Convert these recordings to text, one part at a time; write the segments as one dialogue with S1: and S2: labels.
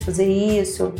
S1: fazer isso,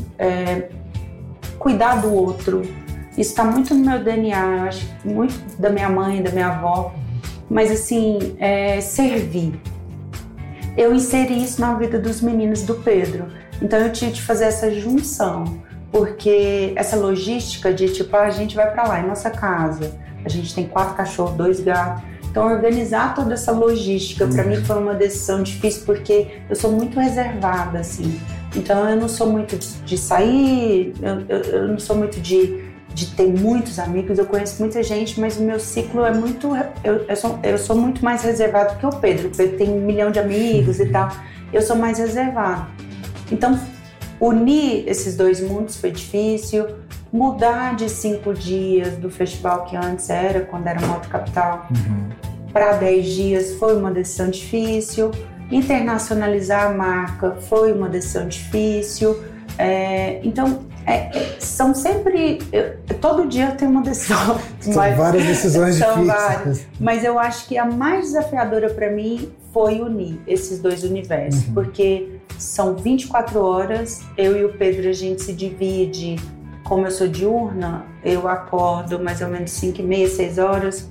S1: cuidar do outro. Isso está muito no meu DNA, eu acho, muito da minha mãe, da minha avó. Mas assim, servir. Eu inseri isso na vida dos meninos do Pedro. Então eu tinha que fazer essa junção. Porque essa logística de tipo, a gente vai para lá, é nossa casa. A gente tem 4 cachorros, 2 gatos. Então eu organizar toda essa logística, para mim foi uma decisão difícil, porque eu sou muito reservada, assim. Então eu não sou muito de sair, eu não sou muito de ter muitos amigos, eu conheço muita gente, mas o meu ciclo é muito... Eu sou muito mais reservado que o Pedro. O Pedro tem 1 milhão de amigos e tal. Eu sou mais reservada. Então, unir esses 2 mundos foi difícil. Mudar de 5 dias do festival que antes era, quando era Moto Capital, para 10 dias foi uma decisão difícil. Internacionalizar a marca foi uma decisão difícil. Então, são sempre... todo dia eu tenho uma decisão.
S2: São várias decisões difíceis.
S1: Várias. Mas eu acho que a mais desafiadora para mim foi unir esses 2 universos. Porque são 24 horas, eu e o Pedro, a gente se divide. Como eu sou diurna, eu acordo mais ou menos 5h30, 6 horas.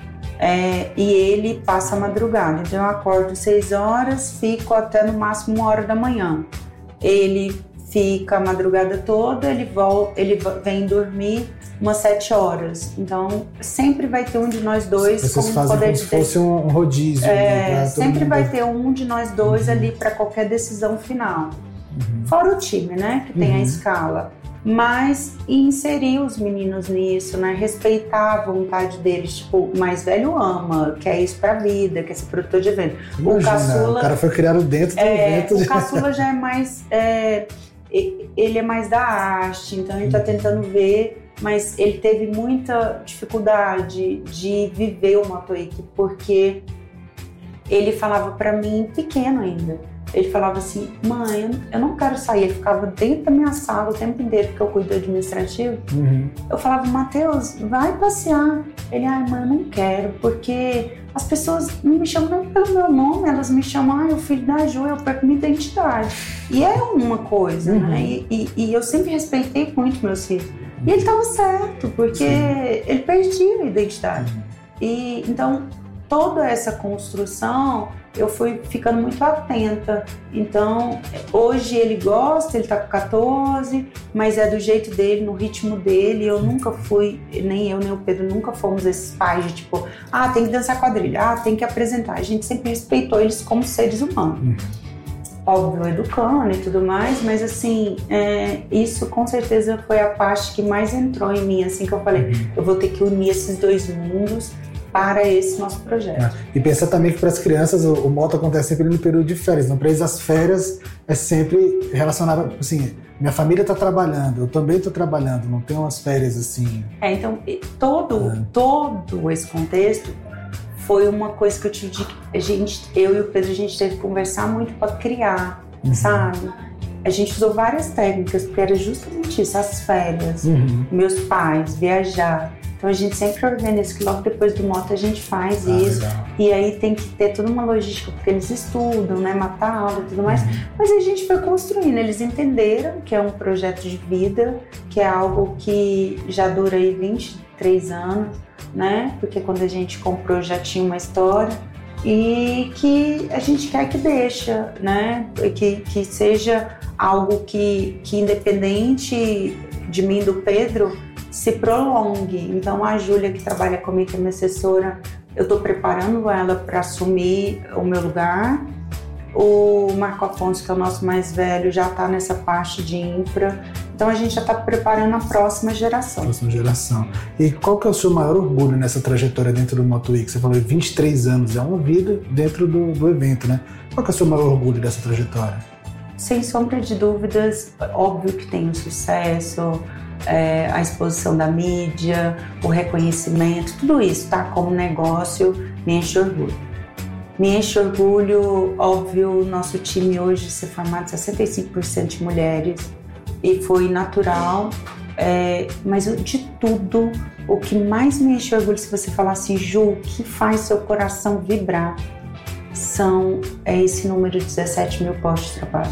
S1: E ele passa a madrugada. Então eu acordo 6 horas, fico até no máximo 1h da manhã. Ele fica a madrugada toda, ele vem dormir umas 7 horas. Então, sempre vai ter um de nós dois.
S2: Vocês fazem como se fosse um rodízio.
S1: Sempre vai ter um de nós dois ali para qualquer decisão final. Fora o time, né? Que tem a escala. Mas inserir os meninos nisso, né? Respeitar a vontade deles. Tipo, o mais velho ama, quer isso pra vida, quer ser produtor de evento.
S2: Imagina, o caçula, o cara foi criado dentro do evento.
S1: O caçula já é mais... ele é mais da arte, então ele tá tentando ver, mas ele teve muita dificuldade de viver o Motoequipe, porque ele falava pra mim, pequeno ainda, ele falava assim, mãe, eu não quero sair. Ele ficava dentro da minha sala o tempo inteiro, porque eu cuido do administrativo. Eu falava, Matheus, vai passear. Ele, mãe, eu não quero, porque as pessoas não me chamam nem pelo meu nome, elas me chamam, o filho da Ju, eu perco minha identidade. E é uma coisa, né? E eu sempre respeitei muito meus filhos. E ele estava certo, porque ele perdia a identidade. E então, toda essa construção, eu fui ficando muito atenta. Então, hoje ele gosta, ele tá com 14, mas é do jeito dele, no ritmo dele. Eu nunca fui, nem eu nem o Pedro, nunca fomos esses pais de tipo, tem que dançar quadrilha, tem que apresentar. A gente sempre respeitou eles como seres humanos. Óbvio, educando e tudo mais, mas assim, isso com certeza foi a parte que mais entrou em mim, assim, que eu falei, eu vou ter que unir esses 2 mundos para esse nosso projeto.
S2: E pensar também que para as crianças o moto acontece sempre no período de férias. Então, para eles as férias é sempre relacionado, assim, minha família está trabalhando, eu também estou trabalhando, não tem umas férias assim.
S1: Então, todo esse contexto foi uma coisa que eu tive eu e o Pedro, a gente teve que conversar muito para criar, sabe? A gente usou várias técnicas, porque era justamente isso, as férias, meus pais, viajar. Então a gente sempre organiza que logo depois do moto a gente faz isso. Legal. E aí tem que ter toda uma logística, porque eles estudam, né, matar aula e tudo mais. Mas a gente foi construindo, eles entenderam que é um projeto de vida, que é algo que já dura aí 23 anos, né? Porque quando a gente comprou já tinha uma história. E que a gente quer que deixa, né? Que seja algo que independente de mim e do Pedro, se prolongue. Então a Júlia, que trabalha comigo, que é minha assessora, eu estou preparando ela para assumir o meu lugar. O Marco Afonso, que é o nosso mais velho, já está nessa parte de infra. Então a gente já está preparando a próxima geração.
S2: E qual que é o seu maior orgulho nessa trajetória dentro do Motoequipe? Você falou 23 anos, é uma vida dentro do evento, né? Qual que é o seu maior orgulho dessa trajetória?
S1: Sem sombra de dúvidas, óbvio que tem o sucesso, a exposição da mídia, o reconhecimento, tudo isso, tá? Como negócio, me enche orgulho. Me enche orgulho, óbvio, nosso time hoje ser formado 65% de mulheres, e foi natural, mas de tudo, o que mais me enche orgulho, se você falar assim, Ju, o que faz seu coração vibrar, é esse número de 17 mil postos de trabalho.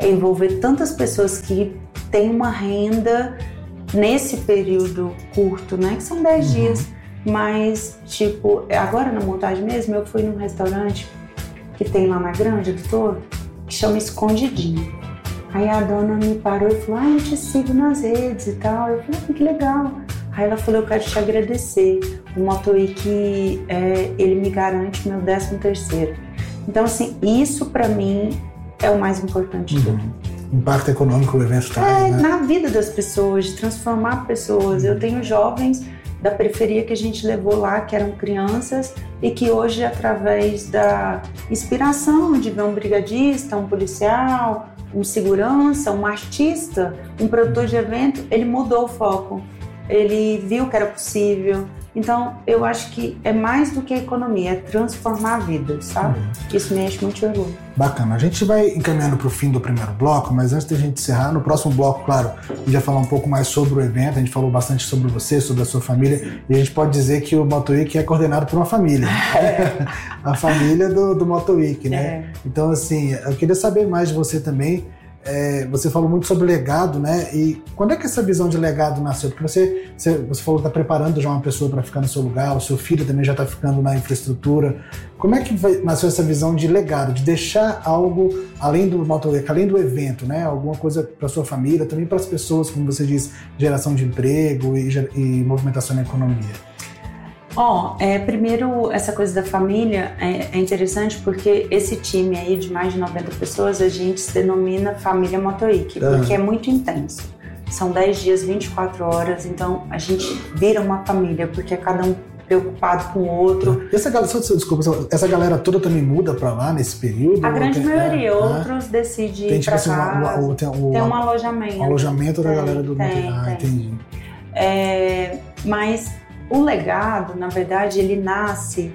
S1: é envolver tantas pessoas que têm uma renda nesse período curto, né? Que são 10 dias. Mas, tipo, agora na montagem mesmo, eu fui num restaurante que tem lá na Grande do Toro, que chama Escondidinho. Aí a dona me parou e falou, eu te sigo nas redes e tal. Eu falei, que legal. Aí ela falou, eu quero te agradecer. O Motoweek, ele me garante meu 13º. Então, assim, isso pra mim é o mais importante de tudo.
S2: Impacto econômico que o evento traz, né?
S1: Na vida das pessoas, de transformar pessoas. Eu tenho jovens da periferia que a gente levou lá, que eram crianças, e que hoje, através da inspiração de ver um brigadista, um policial, um segurança, um artista, um produtor de evento, ele mudou o foco. Ele viu que era possível. Então, eu acho que é mais do que a economia, é transformar vidas, sabe? Isso me enche muito de orgulho.
S2: Bacana. A gente vai encaminhando para o fim do primeiro bloco, mas antes de a gente encerrar, no próximo bloco, claro, a gente vai falar um pouco mais sobre o evento, a gente falou bastante sobre você, sobre a sua família, e a gente pode dizer que o Motoweek é coordenado por uma família. A família do Motoweek, né? Então, assim, eu queria saber mais de você também. Você falou muito sobre legado, né? E quando é que essa visão de legado nasceu? Porque você falou que está preparando já uma pessoa para ficar no seu lugar, o seu filho também já está ficando na infraestrutura. Como é que nasceu essa visão de legado, de deixar algo além do Motoweek, além do evento, né? Alguma coisa para sua família, também para as pessoas, como você diz, geração de emprego e movimentação na economia?
S1: Primeiro, essa coisa da família é interessante porque esse time aí de mais de 90 pessoas, a gente se denomina Família Motoweek, porque é muito intenso. São 10 dias, 24 horas, então a gente vira uma família, porque é cada um preocupado com o outro.
S2: E essa galera toda também muda pra lá nesse período?
S1: A grande maioria, outros decidem ir pra casa. Tem um alojamento.
S2: Um alojamento da galera do Motoweek. Entendi.
S1: Mas o legado, na verdade, ele nasce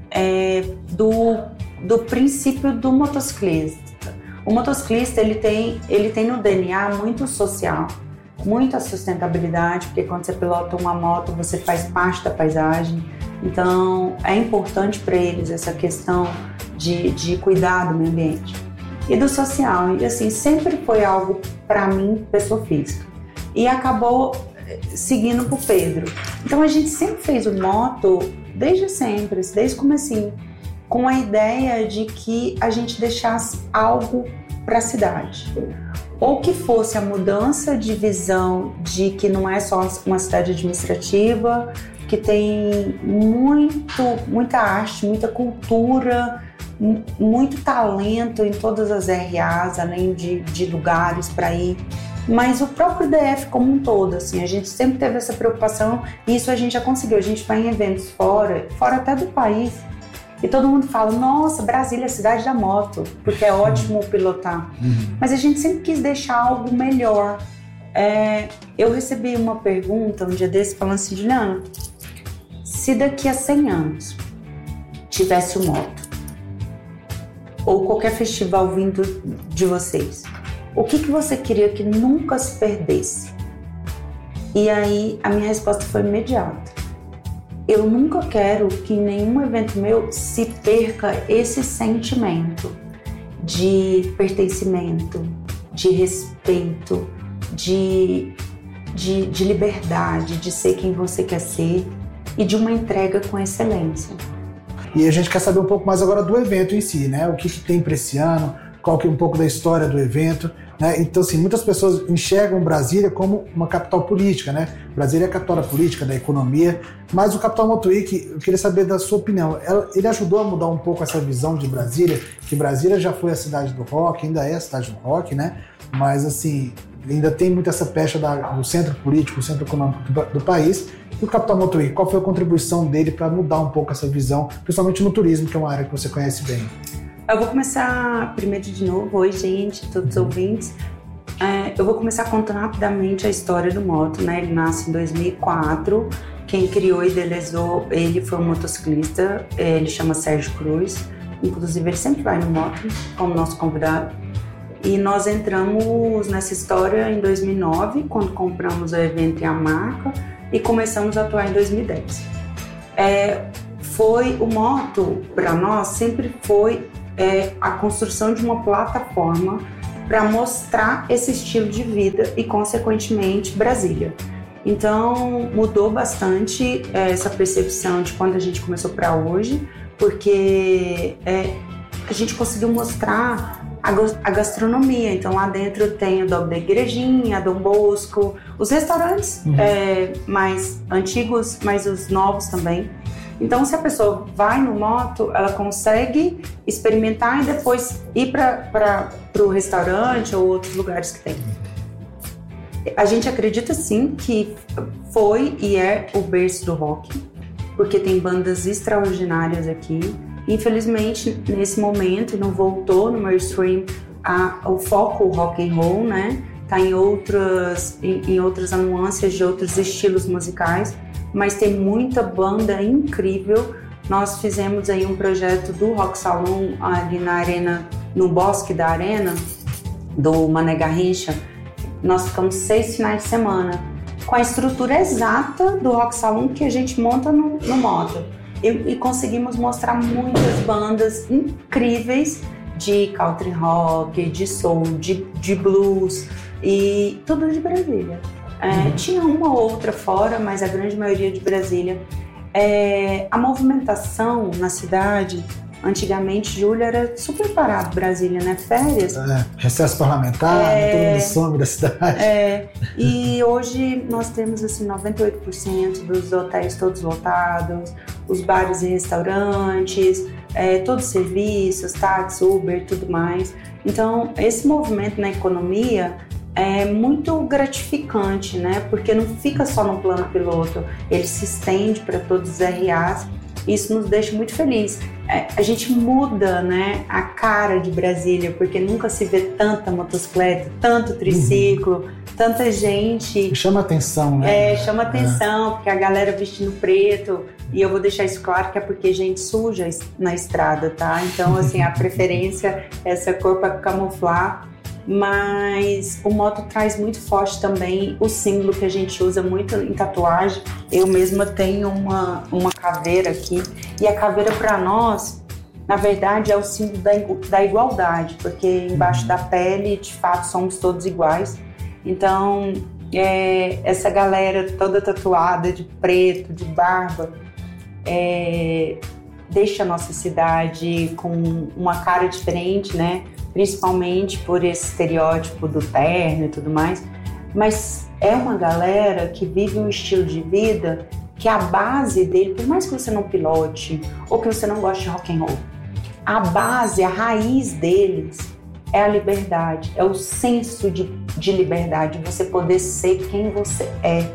S1: do princípio do motociclista. O motociclista, ele tem no DNA muito social, muita sustentabilidade, porque quando você pilota uma moto, você faz parte da paisagem. Então, é importante para eles essa questão de cuidar do meio ambiente. E do social. E assim, sempre foi algo, para mim, pessoa física. E acabou seguindo pro Pedro. Então a gente sempre fez o moto desde sempre, desde o comecinho, com a ideia de que a gente deixasse algo para a cidade. Ou que fosse a mudança de visão de que não é só uma cidade administrativa, que tem muita arte, muita cultura, muito talento em todas as RAs, além de lugares para ir. Mas o próprio DF como um todo, assim, a gente sempre teve essa preocupação e isso a gente já conseguiu. A gente vai em eventos fora até do país, e todo mundo fala, nossa, Brasília é a cidade da moto, porque é ótimo pilotar. Mas a gente sempre quis deixar algo melhor. Eu recebi uma pergunta um dia desse falando assim, Juliana, se daqui a 100 anos tivesse o moto, ou qualquer festival vindo de vocês, o que você queria que nunca se perdesse? E aí a minha resposta foi imediata. Eu nunca quero que em nenhum evento meu se perca esse sentimento de pertencimento, de respeito, de liberdade, de ser quem você quer ser e de uma entrega com excelência.
S2: E a gente quer saber um pouco mais agora do evento em si, né? O que tem para esse ano, qual que é um pouco da história do evento, né? Então, assim, muitas pessoas enxergam Brasília como uma capital política, né? Brasília é a capital da política, da economia, mas o Capital Motoweek, eu queria saber da sua opinião. Ele ajudou a mudar um pouco essa visão de Brasília, que Brasília já foi a cidade do rock, ainda é a cidade do rock, né? Mas, assim, ainda tem muito essa pecha do centro político, o centro econômico do país. E o Capital Motoweek, qual foi a contribuição dele para mudar um pouco essa visão, principalmente no turismo, que é uma área que você conhece bem?
S1: Eu vou começar primeiro de novo. Oi, gente, todos os ouvintes. Eu vou começar contando rapidamente a história do moto, né? Ele nasce em 2004. Quem criou e idealizou ele foi um motociclista, ele chama Sérgio Cruz. Inclusive, ele sempre vai no moto como nosso convidado. E nós entramos nessa história em 2009, quando compramos o evento e a marca, e começamos a atuar em 2010. O moto, para nós, sempre foi a construção de uma plataforma para mostrar esse estilo de vida e, consequentemente, Brasília. Então, mudou bastante essa percepção de quando a gente começou para hoje, porque a gente conseguiu mostrar a gastronomia. Então, lá dentro tem o Dog da Igrejinha, a Dom Bosco, os restaurantes mais antigos, mas os novos também. Então, se a pessoa vai no moto, ela consegue experimentar e depois ir para o restaurante ou outros lugares que tem. A gente acredita sim que foi e é o berço do rock, porque tem bandas extraordinárias aqui. Infelizmente, nesse momento, não voltou no meu stream o foco rock and roll, né? Tá em outras nuances de outros estilos musicais, mas tem muita banda incrível. Nós fizemos aí um projeto do Rock Saloon ali na arena, no bosque da arena, do Mané Garrincha. Nós ficamos 6 finais de semana com a estrutura exata do Rock Saloon que a gente monta no moto. E conseguimos mostrar muitas bandas incríveis de country rock, de soul, de blues e tudo de Brasília. Tinha uma ou outra fora, mas a grande maioria de Brasília. A movimentação na cidade, antigamente, Júlio, era super parado, Brasília, né? Férias.
S2: Recesso parlamentar, todo mundo some da cidade.
S1: E hoje nós temos assim, 98% dos hotéis todos lotados, os bares e restaurantes, todos os serviços, táxi, Uber, tudo mais. Então, esse movimento na economia é muito gratificante, né? Porque não fica só no plano piloto, ele se estende para todos os RAs. Isso nos deixa muito feliz. A gente muda, né, a cara de Brasília, porque nunca se vê tanta motocicleta, tanto triciclo, tanta gente.
S2: Chama atenção, né?
S1: Chama atenção, porque a galera vestindo preto, e eu vou deixar isso claro que é porque gente suja na estrada, tá? Então, assim, a preferência é essa cor para camuflar. Mas o moto traz muito forte também o símbolo que a gente usa muito em tatuagem. Eu mesma tenho uma caveira aqui, e a caveira para nós, na verdade, é o símbolo da igualdade, porque embaixo da pele, de fato, somos todos iguais. Então, essa galera toda tatuada de preto, de barba, deixa a nossa cidade com uma cara diferente, né? Principalmente por esse estereótipo do terno e tudo mais, mas é uma galera que vive um estilo de vida que a base dele, por mais que você não pilote ou que você não goste de rock and roll, a base, a raiz deles é a liberdade, é o senso de liberdade, você poder ser quem você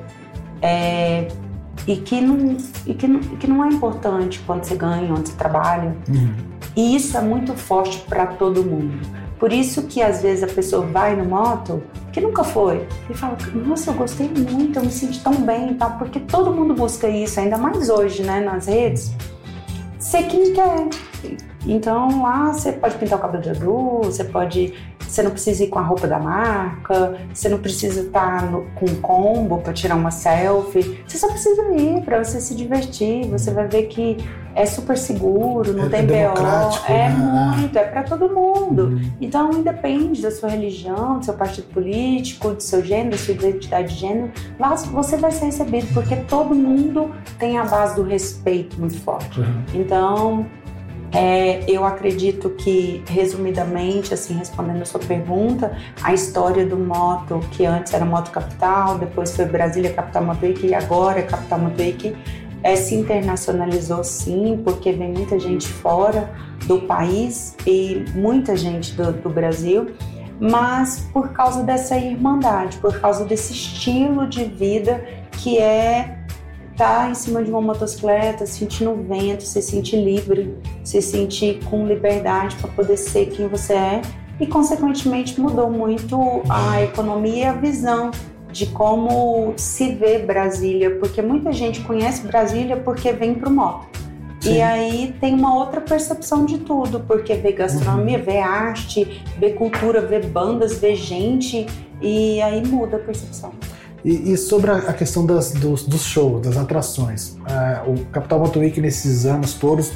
S1: é. E que não é importante quando você ganha, onde você trabalha. E isso é muito forte para todo mundo. Por isso que às vezes a pessoa vai no moto, que nunca foi, e fala, nossa, eu gostei muito, eu me senti tão bem e tal, porque todo mundo busca isso, ainda mais hoje, né, nas redes, ser quem quer. Então lá você pode pintar o cabelo de azul, você não precisa ir com a roupa da marca, você não precisa estar com um combo para tirar uma selfie, você só precisa ir para você se divertir, você vai ver que é super seguro, não tem BO, muito, é para todo mundo. Então independe da sua religião, do seu partido político, do seu gênero, da sua identidade de gênero, lá você vai ser recebido, porque todo mundo tem a base do respeito muito forte. Então, eu acredito que, resumidamente, assim, respondendo a sua pergunta, a história do moto, que antes era Moto Capital, depois foi Brasília Capital Moto Week e agora é Capital Moto Week, se internacionalizou sim, porque vem muita gente fora do país e muita gente do Brasil, mas por causa dessa irmandade, por causa desse estilo de vida que tá em cima de uma motocicleta, sentindo o vento, se sentir livre, se sentir com liberdade para poder ser quem você é, e consequentemente mudou muito a economia e a visão de como se vê Brasília, porque muita gente conhece Brasília porque vem pro moto. Sim. E aí tem uma outra percepção de tudo, porque vê gastronomia, vê arte, vê cultura, vê bandas, vê gente, e aí muda a percepção.
S2: E sobre a questão dos shows, das atrações, o Capital Moto Week nesses anos todos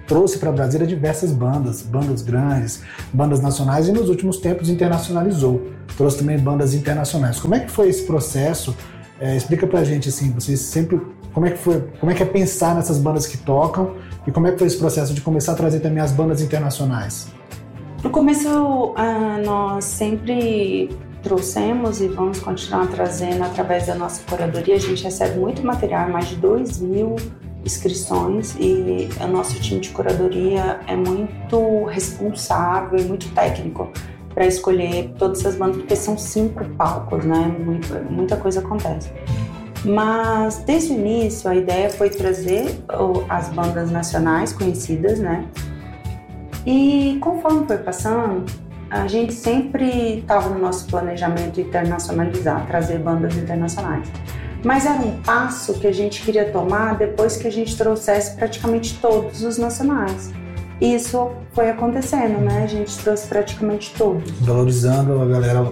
S2: trouxe para Brasília diversas bandas grandes, bandas nacionais, e nos últimos tempos internacionalizou. Trouxe também bandas internacionais. Como é que foi esse processo? Explica pra gente, assim, vocês sempre... Como é que é pensar nessas bandas que tocam e como é que foi esse processo de começar a trazer também as bandas internacionais?
S1: No começo, nós sempre trouxemos e vamos continuar trazendo através da nossa curadoria. A gente recebe muito material, mais de 2.000 inscrições, e o nosso time de curadoria é muito responsável e muito técnico para escolher todas essas bandas, porque são 5 palcos, né? Muita coisa acontece. Mas desde o início a ideia foi trazer as bandas nacionais conhecidas, né? E conforme foi passando, a gente sempre estava no nosso planejamento internacionalizar, trazer bandas internacionais. Mas era um passo que a gente queria tomar depois que a gente trouxesse praticamente todos os nacionais. E isso foi acontecendo, né? A gente trouxe praticamente todos.
S2: Valorizando a galera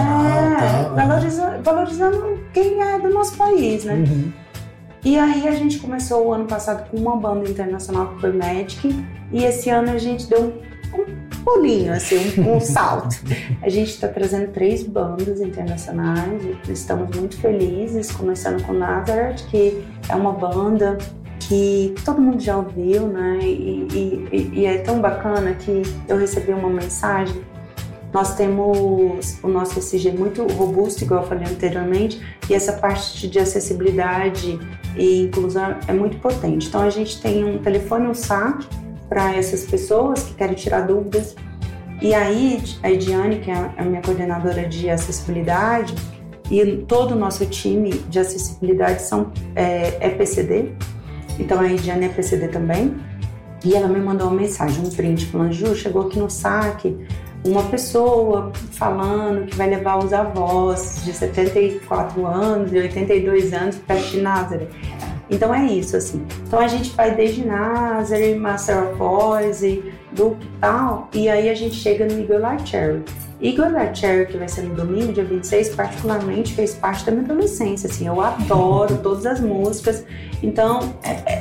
S2: nacional.
S1: Valorizando quem é do nosso país, né?
S2: Uhum.
S1: E aí a gente começou o ano passado com uma banda internacional que foi Magic, e esse ano a gente deu um pulinho, assim, um salto. A gente está trazendo 3 bandas internacionais, e estamos muito felizes, começando com Nazareth, que é uma banda que todo mundo já ouviu, né? E é tão bacana que eu recebi uma mensagem. Nós temos o nosso SG muito robusto, igual eu falei anteriormente, e essa parte de acessibilidade e inclusão é muito potente. Então a gente tem um telefone, um saque para essas pessoas que querem tirar dúvidas. E aí a Ediane, que é a minha coordenadora de acessibilidade, e todo o nosso time de acessibilidade é PCD. Então a Ediane é PCD também, e ela me mandou uma mensagem, um print, falando: Ju, chegou aqui no saque uma pessoa falando que vai levar os avós de 74 anos e 82 anos para Nazareth. Então é isso, assim. Então a gente vai desde Nazareth, Master of Voice, Duke e tal, e aí a gente chega no Eagle Eye Cherry. Eagle Eye Cherry, que vai ser no domingo, dia 26, particularmente fez parte da minha adolescência, assim. Eu adoro todas as músicas. Então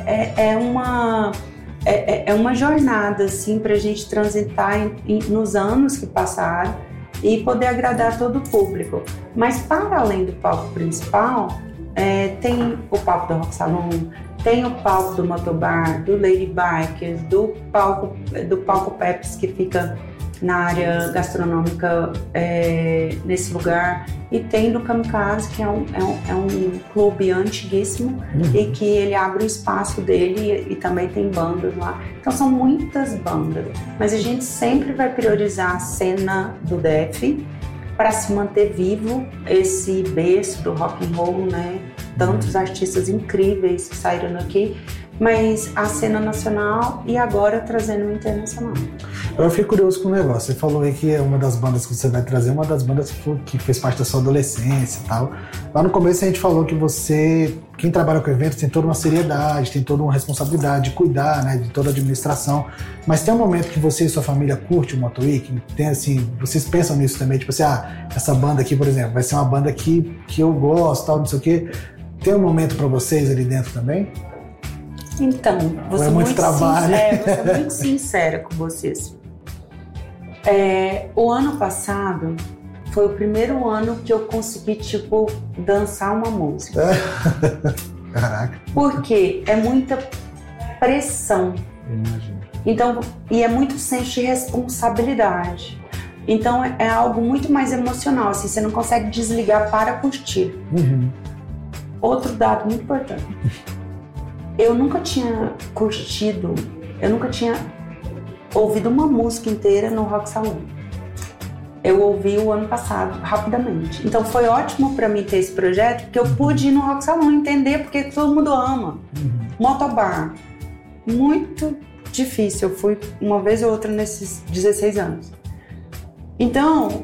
S1: é uma jornada, assim, pra gente transitar nos anos que passaram e poder agradar todo o público. Mas para além do palco principal, tem o palco do Rock Salon, tem o palco do Motobar, do Lady Bikers, do palco Peps, que fica na área gastronômica nesse lugar, e tem do Kamikaze, que é um clube antiguíssimo, e que ele abre o espaço dele e também tem bandas lá. Então são muitas bandas, mas a gente sempre vai priorizar a cena do DF para se manter vivo esse berço do rock and roll, né? Tantos artistas incríveis que saíram daqui, mas a cena nacional e agora trazendo o internacional.
S2: Eu fiquei curioso com o negócio. Você falou aí que é uma das bandas que você vai trazer, uma das bandas que fez parte da sua adolescência e tal. Lá no começo a gente falou que quem trabalha com eventos, tem toda uma seriedade, tem toda uma responsabilidade de cuidar, né, de toda a administração. Mas tem um momento que você e sua família curte o Moto Week? Tem assim, vocês pensam nisso também? Tipo assim, essa banda aqui, por exemplo, vai ser uma banda que eu gosto, tal, não sei o quê. Tem um momento para vocês ali dentro também?
S1: Então, vou ser
S2: muito trabalho.
S1: Vou ser muito sincera com vocês. O ano passado foi o primeiro ano que eu consegui, dançar uma música.
S2: Caraca.
S1: Porque é muita pressão.
S2: Imagino.
S1: Então, e é muito senso de responsabilidade. Então, é algo muito mais emocional, assim, você não consegue desligar para curtir.
S2: Uhum.
S1: Outro dado muito importante. Eu nunca tinha curtido, eu nunca tinha ouvido uma música inteira no Rock Salon. Eu ouvi o ano passado, rapidamente. Então foi ótimo para mim ter esse projeto, porque eu pude ir no Rock Salon, entender porque todo mundo ama. Motobar, muito difícil. Eu fui uma vez ou outra nesses 16 anos. Então,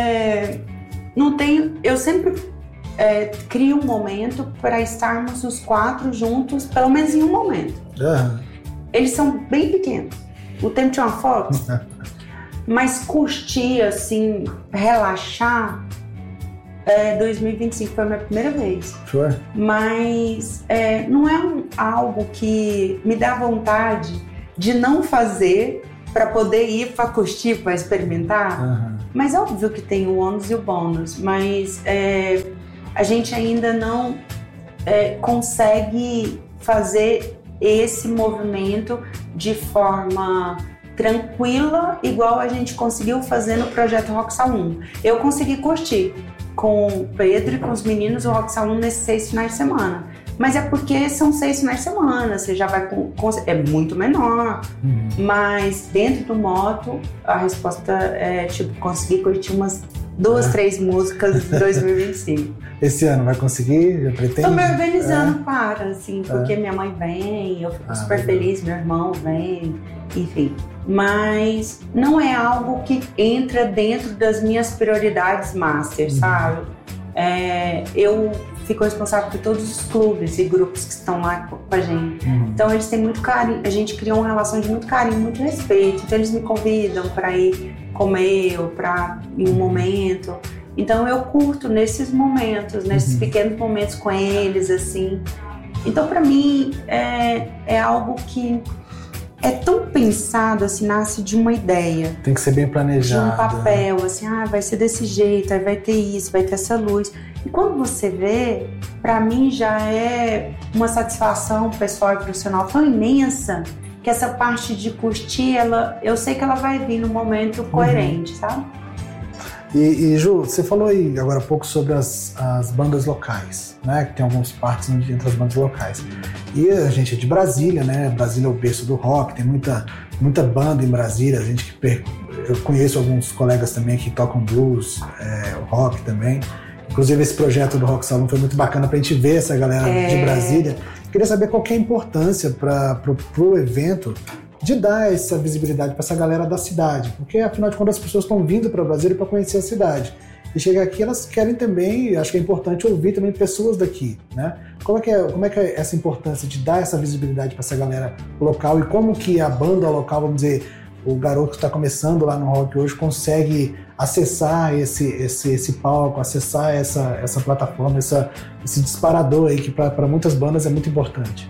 S1: eu sempre crio um momento para estarmos os 4 juntos, pelo menos em um momento.
S2: Uhum.
S1: Eles são bem pequenos. O tempo de uma foto. Mas curtir, assim, relaxar, 2025 foi a minha primeira vez.
S2: Sure.
S1: Mas não é algo que me dá vontade de não fazer para poder ir para curtir, para experimentar.
S2: Uhum.
S1: Mas é óbvio que tem o ônus e o bônus, mas a gente ainda não consegue fazer esse movimento de forma tranquila, igual a gente conseguiu fazer no projeto Rock Salão. Eu consegui curtir com o Pedro e com os meninos o Rock Salão nesses 6 finais de semana. Mas é porque são 6 finais de semana, você já vai é muito menor. Mas dentro do moto, a resposta é conseguir curtir umas 2, 3 músicas de 2025.
S2: Esse ano vai conseguir? Já pretende?
S1: Tô me organizando para, assim, porque minha mãe vem, eu fico super feliz, meu irmão vem, enfim. Mas não é algo que entra dentro das minhas prioridades master, sabe? Eu fico responsável por todos os clubes e grupos que estão lá com a gente. Então eles têm muito carinho, a gente criou uma relação de muito carinho, muito respeito. Então eles me convidam para ir comer ou para ir um momento. Então eu curto nesses momentos, nesses pequenos momentos com eles, assim. Então para mim é algo que é tão pensado, assim, nasce de uma ideia.
S2: Tem que ser bem planejado.
S1: De um papel, assim, vai ser desse jeito, aí vai ter isso, vai ter essa luz. E quando você vê, pra mim já é uma satisfação pessoal e profissional tão imensa que essa parte de curtir, eu sei que ela vai vir num momento coerente, sabe?
S2: E Ju, você falou aí agora há pouco sobre as bandas locais, né? Que tem algumas partes entre as bandas locais. E a gente é de Brasília, né? Brasília é o berço do rock, tem muita banda em Brasília. Eu conheço alguns colegas também que tocam blues, rock também. Inclusive esse projeto do Rock Salão foi muito bacana pra gente ver essa galera de Brasília. Queria saber qual que é a importância pro evento de dar essa visibilidade para essa galera da cidade, porque afinal de contas as pessoas estão vindo para Brasília para conhecer a cidade e chegar aqui elas querem também, acho que é importante ouvir também pessoas daqui, né? Como é que é essa importância de dar essa visibilidade para essa galera local e como que a banda local, vamos dizer, o garoto que está começando lá no rock hoje consegue acessar esse palco, acessar essa plataforma, esse disparador aí que para muitas bandas é muito importante.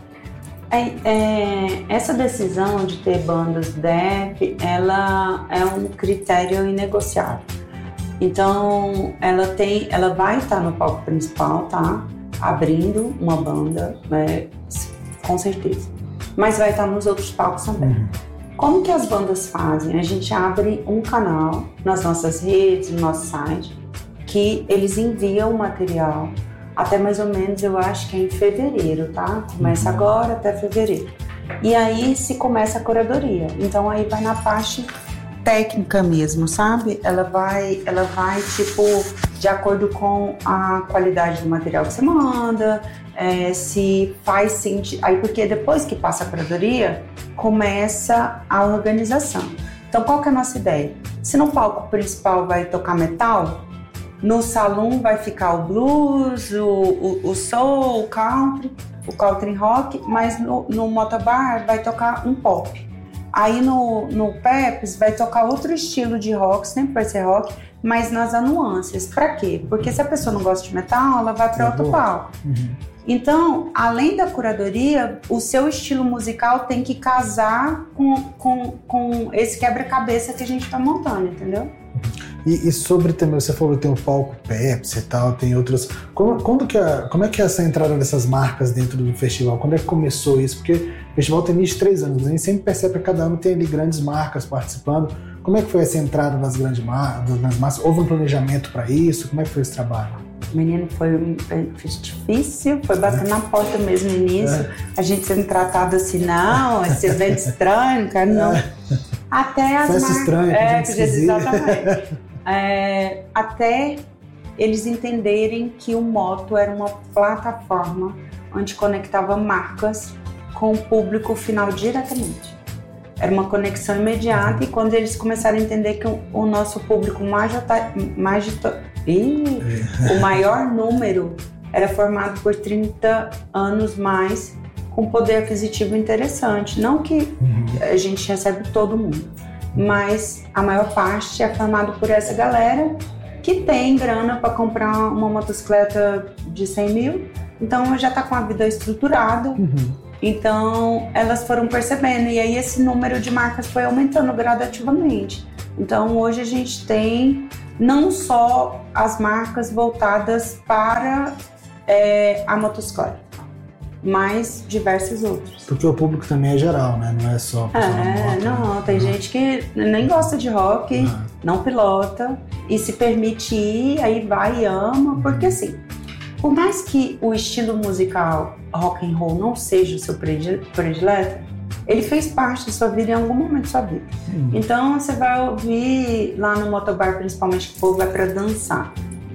S1: Essa decisão de ter bandas deaf, ela é um critério inegociável. Então, ela vai estar no palco principal, tá? Abrindo uma banda, né? Com certeza. Mas vai estar nos outros palcos também. Como que as bandas fazem? A gente abre um canal nas nossas redes, no nosso site, que eles enviam o material até mais ou menos, eu acho que é em fevereiro, tá? Começa agora até fevereiro. E aí se começa a curadoria. Então aí vai na parte técnica mesmo, sabe? Ela vai tipo, de acordo com a qualidade do material que você manda, se faz sentido. Aí porque depois que passa a curadoria, começa a organização. Então qual que é a nossa ideia? Se no palco principal vai tocar metal, no salão vai ficar o blues, o soul, o country rock, mas no motobar vai tocar um pop. Aí no Peps vai tocar outro estilo de rock, sempre vai ser rock, mas nas nuances. Pra quê? Porque se a pessoa não gosta de metal, ela vai para outro palco. Então, além da curadoria, o seu estilo musical tem que casar com esse quebra-cabeça que a gente está montando, entendeu?
S2: E sobre também, você falou que tem o palco Pepsi e tal, tem outros. Como é que é essa entrada dessas marcas dentro do festival? Quando é que começou isso? Porque o festival tem 23 anos, a gente sempre percebe que cada ano tem ali grandes marcas participando. Como é que foi essa entrada das grandes marcas? Houve um planejamento para isso? Como é que foi esse trabalho?
S1: Menino, foi difícil, foi bater na porta mesmo no início. A gente sendo tratado assim, não, esse evento estranho, cara, não. Até as
S2: marcas. Estranha,
S1: exatamente. Até eles entenderem que o Moto era uma plataforma onde conectava marcas com o público final diretamente. Era uma conexão imediata e quando eles começaram a entender que o nosso público o maior número era formado por 30 anos mais, com poder aquisitivo interessante. Não que a gente recebe todo mundo, mas a maior parte é formado por essa galera que tem grana para comprar uma motocicleta de 100 mil, então já está com a vida estruturada Então, elas foram percebendo, e aí esse número de marcas foi aumentando gradativamente. Então, hoje a gente tem não só as marcas voltadas para a motocicleta, mas diversos outros.
S2: Porque o público também é geral, né? Não é só
S1: moto, tem gente que nem gosta de rock, não pilota e se permite ir, aí vai e ama, porque assim, por mais que o estilo musical rock and roll não seja o seu predileto, ele fez parte da sua vida em algum momento da sua vida. Então você vai ouvir lá no motobar, principalmente, que o povo vai para dançar.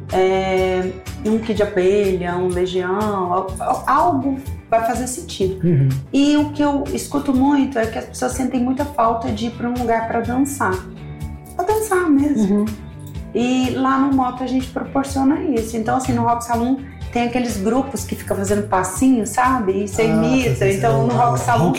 S1: Um Kid de Abelha, um Legião, algo vai fazer sentido. E o que eu escuto muito é que as pessoas sentem muita falta de ir para um lugar para dançar. Pra dançar mesmo. E lá no moto a gente proporciona isso. Então, assim, no Rock Saloon tem aqueles grupos que ficam fazendo passinho, sabe? E você imita. Então, no Rock Saloon...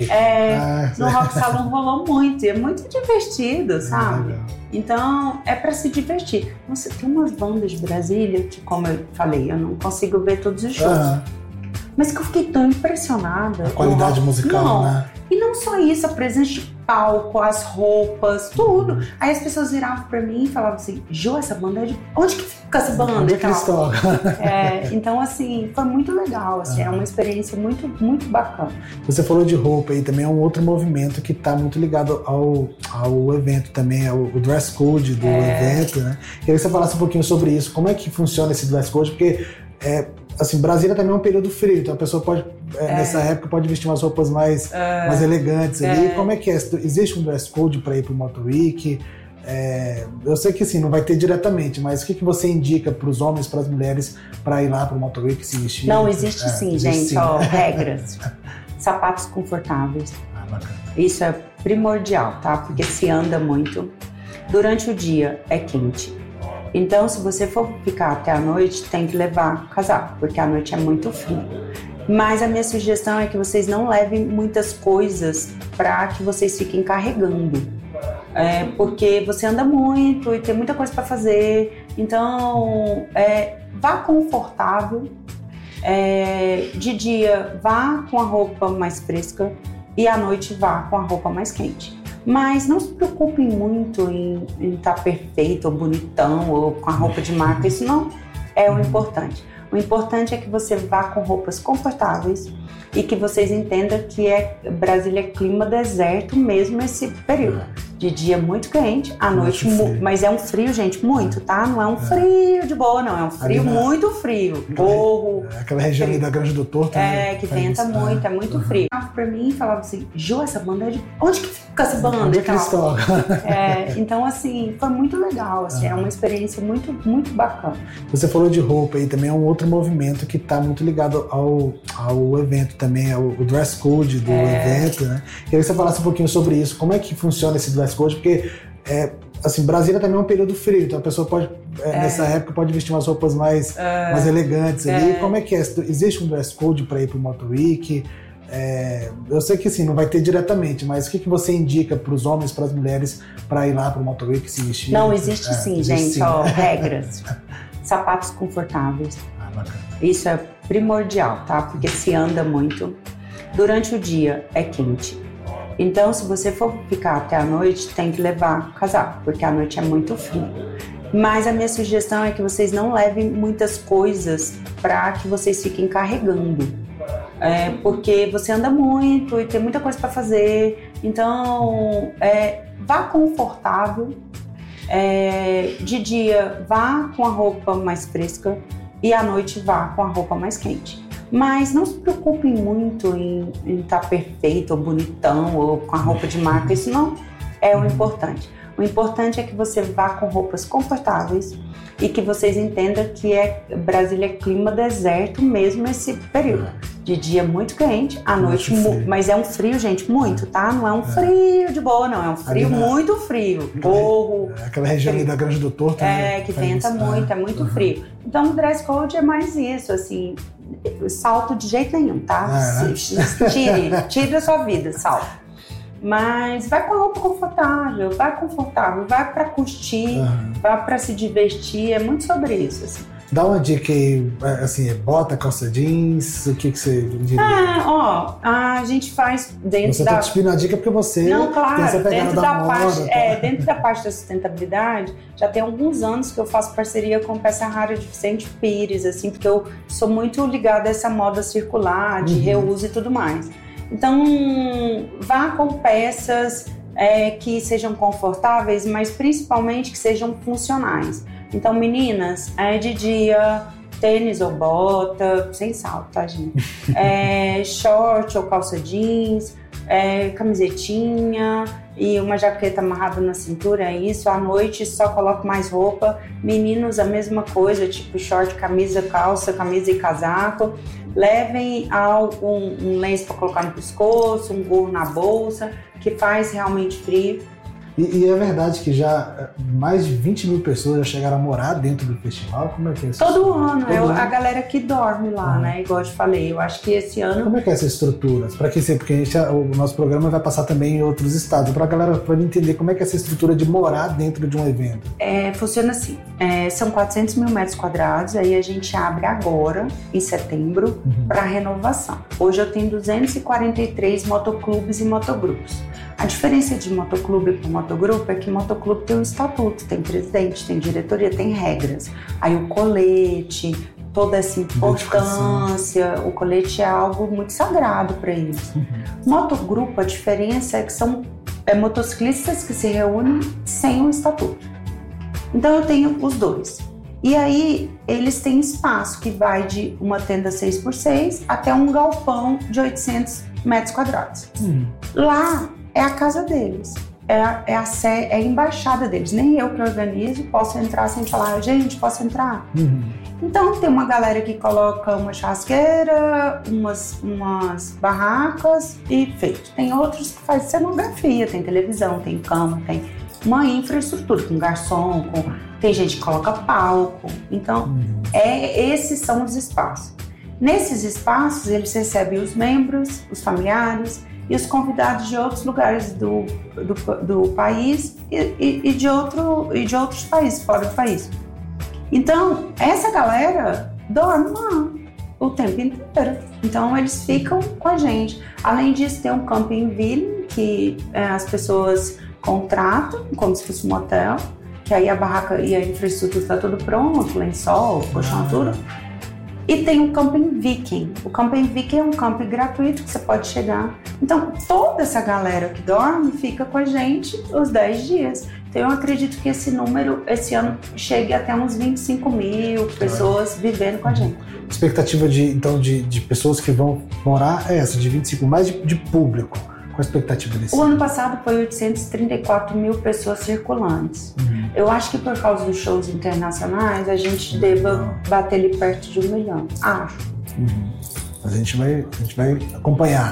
S1: no Rock Saloon rolou muito. E é muito divertido, sabe? Então, é para se divertir. Nossa, tem umas bandas de Brasília que, como eu falei, eu não consigo ver todos os shows. Mas que eu fiquei tão impressionada.
S2: A qualidade musical, né?
S1: E não só isso, a presença de palco, as roupas, tudo. Aí as pessoas viravam pra mim e falavam assim, Jô, essa banda é de... Onde que fica essa banda?
S2: Onde que eles tocam?
S1: Então, assim, foi muito legal. Assim, é uma experiência muito, muito bacana.
S2: Você falou de roupa e também é um outro movimento que está muito ligado ao evento também, ao dress code do evento, né? Queria que você falasse um pouquinho sobre isso. Como é que funciona esse dress code? Porque... assim, Brasília também é um período frio, então a pessoa pode, nessa época, pode vestir umas roupas mais elegantes ali. Como é que é? Existe um dress code para ir pro Moto Week? Eu sei que assim, não vai ter diretamente, mas o que você indica para os homens, para as mulheres, para ir lá pro Moto Week se vestir?
S1: Não, existe sim, gente, regras. Sapatos confortáveis.
S2: Bacana.
S1: Isso é primordial, tá? Porque se anda muito. Durante o dia é quente. Então, se você for ficar até a noite, tem que levar casaco, porque a noite é muito frio. Mas a minha sugestão é que vocês não levem muitas coisas para que vocês fiquem carregando. Porque você anda muito e tem muita coisa para fazer. Então, vá confortável. De dia, vá com a roupa mais fresca e à noite vá com a roupa mais quente. Mas não se preocupem muito em estar perfeito ou bonitão ou com a roupa de marca, isso não é o importante. O importante é que você vá com roupas confortáveis e que vocês entendam que Brasília é clima deserto mesmo esse período. De dia muito quente, à noite mas é um frio, gente, muito, tá? Não é um frio de boa, não, é um frio muito frio. Morro.
S2: Aquela região ali da Grande do Torto.
S1: Que venta muito, é muito frio. Pra mim, falava assim, Jô, essa banda é de... Onde que fica essa banda?
S2: Onde que eles tocam?
S1: Então, assim, foi muito legal, assim, é uma experiência muito, muito bacana.
S2: Você falou de roupa e também é um outro movimento que está muito ligado ao evento também, ao dress code do evento, né? Queria que você falasse um pouquinho sobre isso. Como é que funciona esse dress code? Porque, assim, Brasília também é um período frio, então a pessoa pode, nessa época, pode vestir umas roupas mais elegantes ali. Como é que é? Existe um dress code para ir pro Moto Week? Eu sei que assim, não vai ter diretamente, mas o que você indica para os homens, para as mulheres, para ir lá pro Moto Week se vestir?
S1: Não, existe sim, gente, regras. Sapatos confortáveis.
S2: Bacana.
S1: Isso é primordial, tá? Porque se anda muito. Durante o dia é quente. Então, se você for ficar até a noite, tem que levar casaco, porque a noite é muito frio. Mas a minha sugestão é que vocês não levem muitas coisas para que vocês fiquem carregando. Porque você anda muito e tem muita coisa para fazer. Então, vá confortável. De dia, vá com a roupa mais fresca e à noite vá com a roupa mais quente. Mas não se preocupem muito em estar perfeito ou bonitão ou com a roupa de marca, isso não é o importante. O importante é que você vá com roupas confortáveis e que vocês entendam que Brasília é clima deserto mesmo esse período. De dia muito quente, à noite, mas é um frio, gente, muito, tá? Não é um frio de boa, não, é um frio muito frio. Morro.
S2: Aquela região ali da Grande do Torto.
S1: Que venta muito, é muito frio. Então o dress code é mais isso, assim, salto de jeito nenhum, tá? Tire da sua vida, salto. Mas vai com a roupa confortável, vai pra curtir, vai pra se divertir, é muito sobre isso, assim.
S2: Dá uma dica aí, assim, bota, calça jeans, o que você diria?
S1: A gente faz dentro
S2: você tá te pedindo a dica porque você
S1: Não, claro,
S2: tem essa pegada
S1: dentro
S2: da
S1: da
S2: moda.
S1: parte, dentro da parte da sustentabilidade, já tem alguns anos que eu faço parceria com Peça Rara de Vicente Pires, assim, porque eu sou muito ligada a essa moda circular, de reuso e tudo mais. Então, vá com peças que sejam confortáveis, mas principalmente que sejam funcionais. Então, meninas, de dia, tênis ou bota, sem salto, tá, gente? Short ou calça jeans, camisetinha e uma jaqueta amarrada na cintura, é isso. À noite só coloco mais roupa. Meninos, a mesma coisa, tipo short, camisa, calça, camisa e casaco. Levem um lenço para colocar no pescoço, um gorro na bolsa, que faz realmente frio.
S2: E é verdade que já mais de 20 mil pessoas já chegaram a morar dentro do festival? Como é que é isso?
S1: Todo ano, a galera que dorme lá, né? Igual eu te falei, eu acho que esse ano...
S2: Como é que é essa estrutura? Porque o nosso programa vai passar também em outros estados, para a galera poder entender como é que é essa estrutura de morar dentro de um evento.
S1: Funciona assim, são 400 mil metros quadrados, aí a gente abre agora, em setembro, para renovação. Hoje eu tenho 243 motoclubes e motogrupos. A diferença de motoclube para motogrupo é que motoclube tem um estatuto, tem presidente, tem diretoria, tem regras. Aí o colete, toda essa importância, o colete é algo muito sagrado para eles. Motogrupo, a diferença é que são motociclistas que se reúnem sem um estatuto. Então eu tenho os dois. E aí eles têm espaço que vai de uma tenda 6x6 até um galpão de 800 metros quadrados. Lá é a casa deles, é a embaixada deles. Nem eu que organizo posso entrar sem falar, gente, posso entrar? Então tem uma galera que coloca uma churrasqueira, umas barracas e feito. Tem outros que fazem cenografia, tem televisão, tem cama, tem uma infraestrutura, com garçom, tem gente que coloca palco. Então, esses são os espaços. Nesses espaços, eles recebem os membros, os familiares e os convidados de outros lugares do país e de outros países, fora do país. Então, essa galera dorme lá o tempo inteiro. Então, eles ficam com a gente. Além disso, tem um camping ville que as pessoas contratam, como se fosse um hotel, que aí a barraca e a infraestrutura está tudo pronto, lençol, colchão, tudo. E tem o Camping Viking. O Camping Viking é um camping gratuito que você pode chegar. Então, toda essa galera que dorme fica com a gente os 10 dias. Então, eu acredito que esse número, esse ano, chegue até uns 25 mil pessoas vivendo com a gente.
S2: A expectativa de pessoas que vão morar é essa, de 25, mais de público. Qual a expectativa desse
S1: ano? O ano passado foi 834 mil pessoas circulantes. Eu acho que por causa dos shows internacionais, a gente deva bater ali perto de 1 milhão. Acho.
S2: Mas a gente vai acompanhar.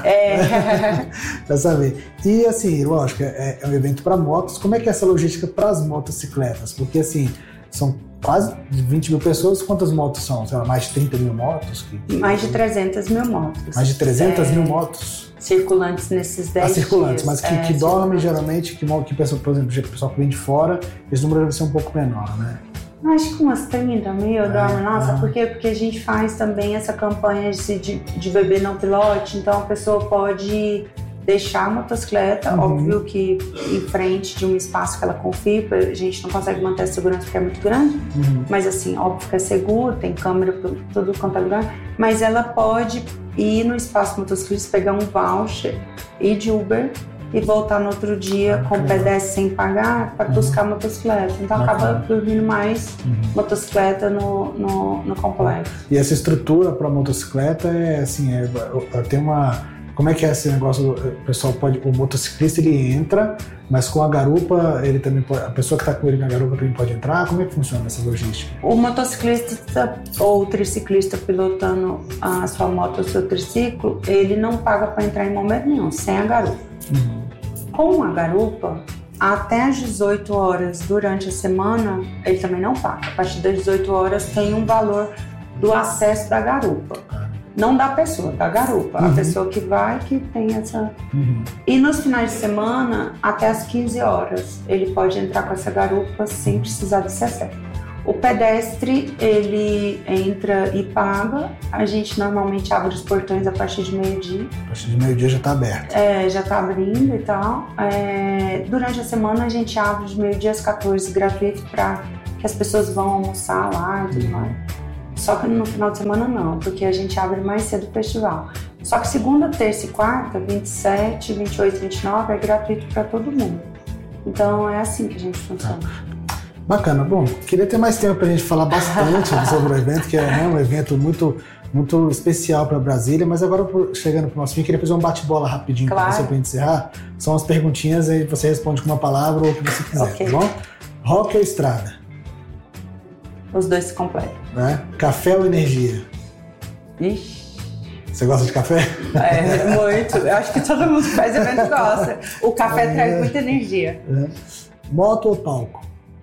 S2: Pra saber. E assim, lógico, é um evento para motos. Como é que é essa logística para as motocicletas? Porque assim, são quase 20 mil pessoas. Quantas motos são? Sei lá, mais de 30 mil motos?
S1: Mais de 300 mil motos.
S2: Mais de 300 mil motos?
S1: Circulantes nesses 10
S2: circulantes,
S1: dias.
S2: Mas que dormem geralmente, que pessoa, por exemplo, o pessoal que vem de fora, esse número deve ser um pouco menor, né?
S1: Acho que umas 30 mil dormem lá, sabe por quê? Porque a gente faz também essa campanha de bebê não pilote, então a pessoa pode deixar a motocicleta, óbvio que em frente de um espaço que ela confia, a gente não consegue manter a segurança porque é muito grande, mas assim, óbvio que é seguro, tem câmera por tudo quanto é lugar, mas ela pode ir no espaço motociclista, pegar um voucher, ir de Uber e voltar no outro dia com o pedestre sem pagar para buscar a motocicleta. Então acaba dormindo mais motocicleta no complexo.
S2: E essa estrutura para motocicleta tem uma... Como é que é esse negócio? O pessoal o motociclista ele entra, mas com a garupa ele também pode, a pessoa que está com ele na garupa também pode entrar? Como é que funciona essa logística?
S1: O motociclista ou o triciclista pilotando a sua moto ou seu triciclo, ele não paga para entrar em momento nenhum, sem a garupa. Com a garupa, até às 18 horas durante a semana, ele também não paga. A partir das 18 horas tem um valor do acesso da garupa. Não da pessoa, da garupa. A pessoa que vai, que tem essa... E nos finais de semana, até às 15 horas, ele pode entrar com essa garupa sem precisar desse acesso. O pedestre, ele entra e paga. A gente normalmente abre os portões a partir de meio-dia.
S2: A partir de meio-dia já está aberto.
S1: Já está abrindo e tal. Durante a semana a gente abre de meio-dia às 14 gratuito para que as pessoas vão almoçar lá e tudo mais. Só que no final de semana não, porque a gente abre mais cedo o festival. Só que segunda, terça e quarta, 27, 28, 29 é gratuito para todo mundo. Então é assim que a gente funciona.
S2: Bacana. Bom, queria ter mais tempo para a gente falar bastante sobre o evento, que é um evento muito, muito especial para Brasília, mas agora, chegando para o nosso fim, queria fazer um bate-bola rapidinho para você, para a gente encerrar. São as perguntinhas, aí você responde com uma palavra ou o que você quiser, tá bom? Rock ou estrada?
S1: Os dois se completam.
S2: Café ou energia?
S1: Ixi.
S2: Você gosta de café?
S1: Muito. Eu acho que todo mundo que faz evento gosta. O café traz muita energia.
S2: Moto ou palco?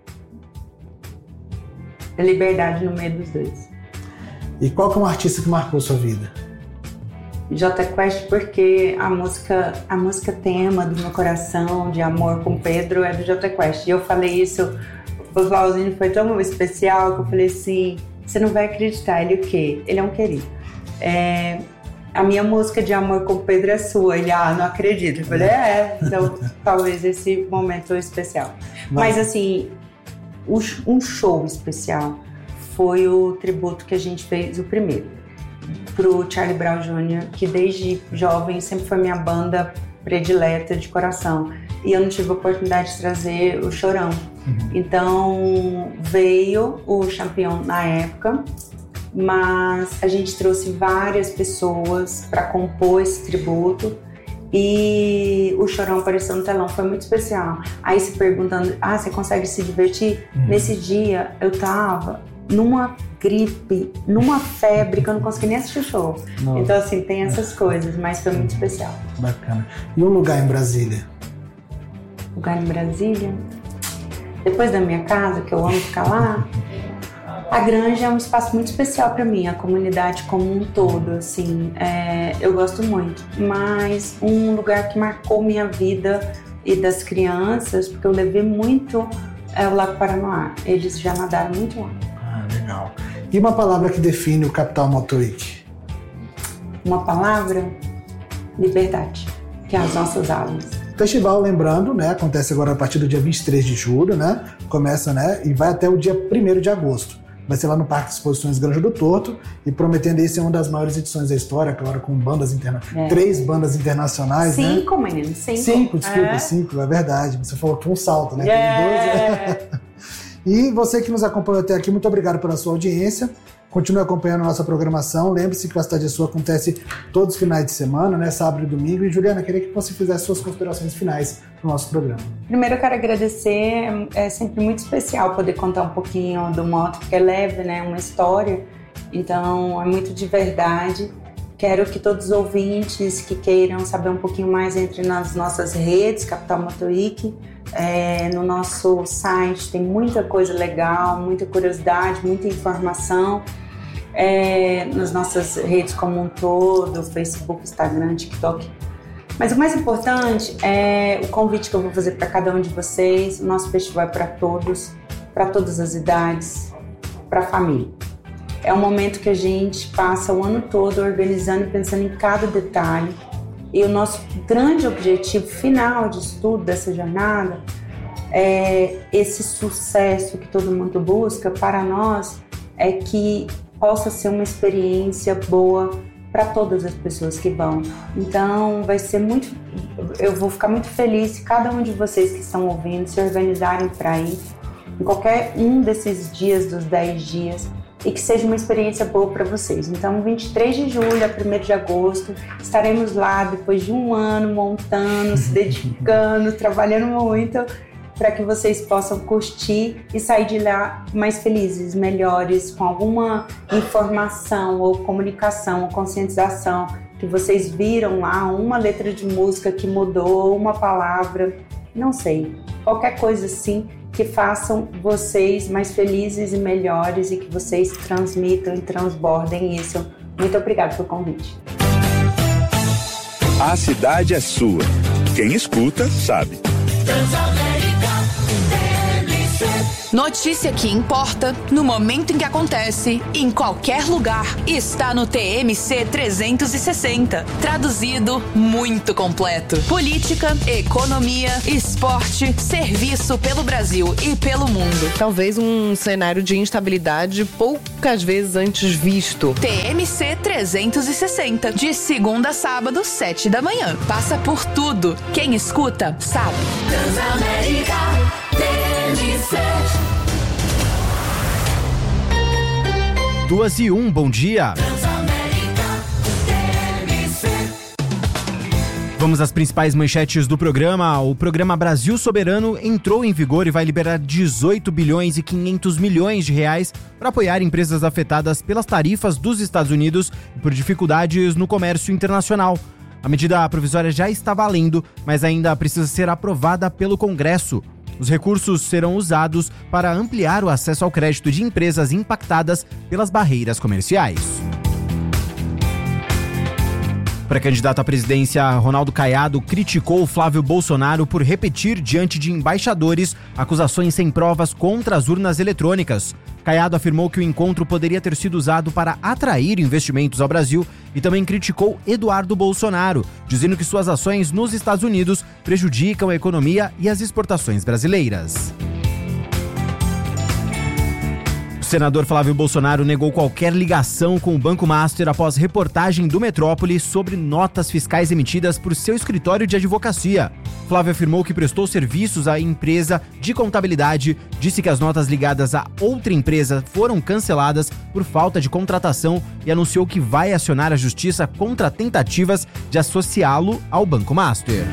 S1: Liberdade no meio dos dois.
S2: E qual que é um artista que marcou sua vida?
S1: Jota Quest, porque a música tema do meu coração, de amor com Pedro, é do Jota Quest. E eu falei isso, o Flauzino foi tão especial que eu falei assim, você não vai acreditar, ele o quê? Ele é um querido. A minha música de amor com Pedro é sua. Ele, não acredito. Eu falei, então talvez esse momento especial. Mas assim, um show especial foi o tributo que a gente fez, o primeiro, pro Charlie Brown Jr., que desde jovem sempre foi minha banda predileta de coração. E eu não tive a oportunidade de trazer o Chorão. Então veio o Champion na época, mas a gente trouxe várias pessoas para compor esse tributo e o Chorão apareceu no telão, foi muito especial. Aí se perguntando, você consegue se divertir? Nesse dia eu tava numa gripe, numa febre, que eu não consegui nem assistir o show. Nossa. Então assim, tem essas coisas, mas foi muito especial.
S2: Bacana. E um lugar em Brasília?
S1: Lugar em Brasília? Depois da minha casa, que eu amo ficar lá, a Granja é um espaço muito especial para mim, a comunidade como um todo, assim, eu gosto muito. Mas um lugar que marcou minha vida e das crianças, porque eu levei muito, é o Lago Paranoá. Eles já nadaram muito lá.
S2: Legal. E uma palavra que define o Capital Motor-Week?
S1: Uma palavra? Liberdade, que é as nossas almas.
S2: O festival, lembrando, acontece agora a partir do dia 23 de julho, começa, e vai até o dia 1º de agosto. Vai ser lá no Parque de Exposições Granja do Torto e prometendo aí ser uma das maiores edições da história, claro, com bandas internacionais. 3 bandas internacionais,
S1: 5, menino, 5.
S2: 5, desculpa, 5, é verdade. Você falou que foi um salto, né? Tem 12. E você que nos acompanhou até aqui, muito obrigado pela sua audiência. Continue acompanhando a nossa programação. Lembre-se que o A Cidade é Sua acontece todos os finais de semana, sábado e domingo. E, Juliana, queria que você fizesse suas considerações finais para o nosso programa.
S1: Primeiro, eu quero agradecer. É sempre muito especial poder contar um pouquinho do moto, porque é leve, uma história. Então, é muito de verdade. Quero que todos os ouvintes que queiram saber um pouquinho mais entrem nas nossas redes, Capital Motor-Week. No nosso site tem muita coisa legal, muita curiosidade, muita informação. Nas nossas redes como um todo, Facebook, Instagram, TikTok. Mas o mais importante é o convite que eu vou fazer para cada um de vocês. O nosso festival é para todos, para todas as idades, para a família. É um momento que a gente passa o ano todo organizando e pensando em cada detalhe. E o nosso grande objetivo final de estudo dessa jornada é esse sucesso que todo mundo busca para nós, é que possa ser uma experiência boa para todas as pessoas que vão. Então eu vou ficar muito feliz se cada um de vocês que estão ouvindo se organizarem para ir em qualquer um desses dias, dos 10 dias, e que seja uma experiência boa para vocês. Então, 23 de julho a 1º de agosto, estaremos lá depois de um ano montando, se dedicando, trabalhando muito, para que vocês possam curtir e sair de lá mais felizes, melhores, com alguma informação ou comunicação ou conscientização que vocês viram lá, uma letra de música que mudou, uma palavra, não sei, qualquer coisa assim, que façam vocês mais felizes e melhores e que vocês transmitam e transbordem isso. Muito obrigada pelo convite.
S3: A cidade é sua. Quem escuta, sabe. Transamérica, Notícia que importa, no momento em que acontece, em qualquer lugar, está no TMC 360. Traduzido, muito completo. Política, economia, esporte, serviço pelo Brasil e pelo mundo.
S4: Talvez um cenário de instabilidade poucas vezes antes visto.
S3: TMC 360, de segunda a sábado, 7 da manhã. Passa por tudo. Quem escuta, sabe.
S5: Transamérica TMC.
S6: 2:01, bom dia. Vamos às principais manchetes do programa. O programa Brasil Soberano entrou em vigor e vai liberar 18 bilhões e 500 milhões de reais para apoiar empresas afetadas pelas tarifas dos Estados Unidos e por dificuldades no comércio internacional. A medida provisória já está valendo, mas ainda precisa ser aprovada pelo Congresso. Os recursos serão usados para ampliar o acesso ao crédito de empresas impactadas pelas barreiras comerciais. O pré-candidato à presidência, Ronaldo Caiado, criticou Flávio Bolsonaro por repetir diante de embaixadores acusações sem provas contra as urnas eletrônicas. Caiado afirmou que o encontro poderia ter sido usado para atrair investimentos ao Brasil e também criticou Eduardo Bolsonaro, dizendo que suas ações nos Estados Unidos prejudicam a economia e as exportações brasileiras. O senador Flávio Bolsonaro negou qualquer ligação com o Banco Master após reportagem do Metrópole sobre notas fiscais emitidas por seu escritório de advocacia. Flávio afirmou que prestou serviços à empresa de contabilidade, disse que as notas ligadas a outra empresa foram canceladas por falta de contratação e anunciou que vai acionar a justiça contra tentativas de associá-lo ao Banco Master.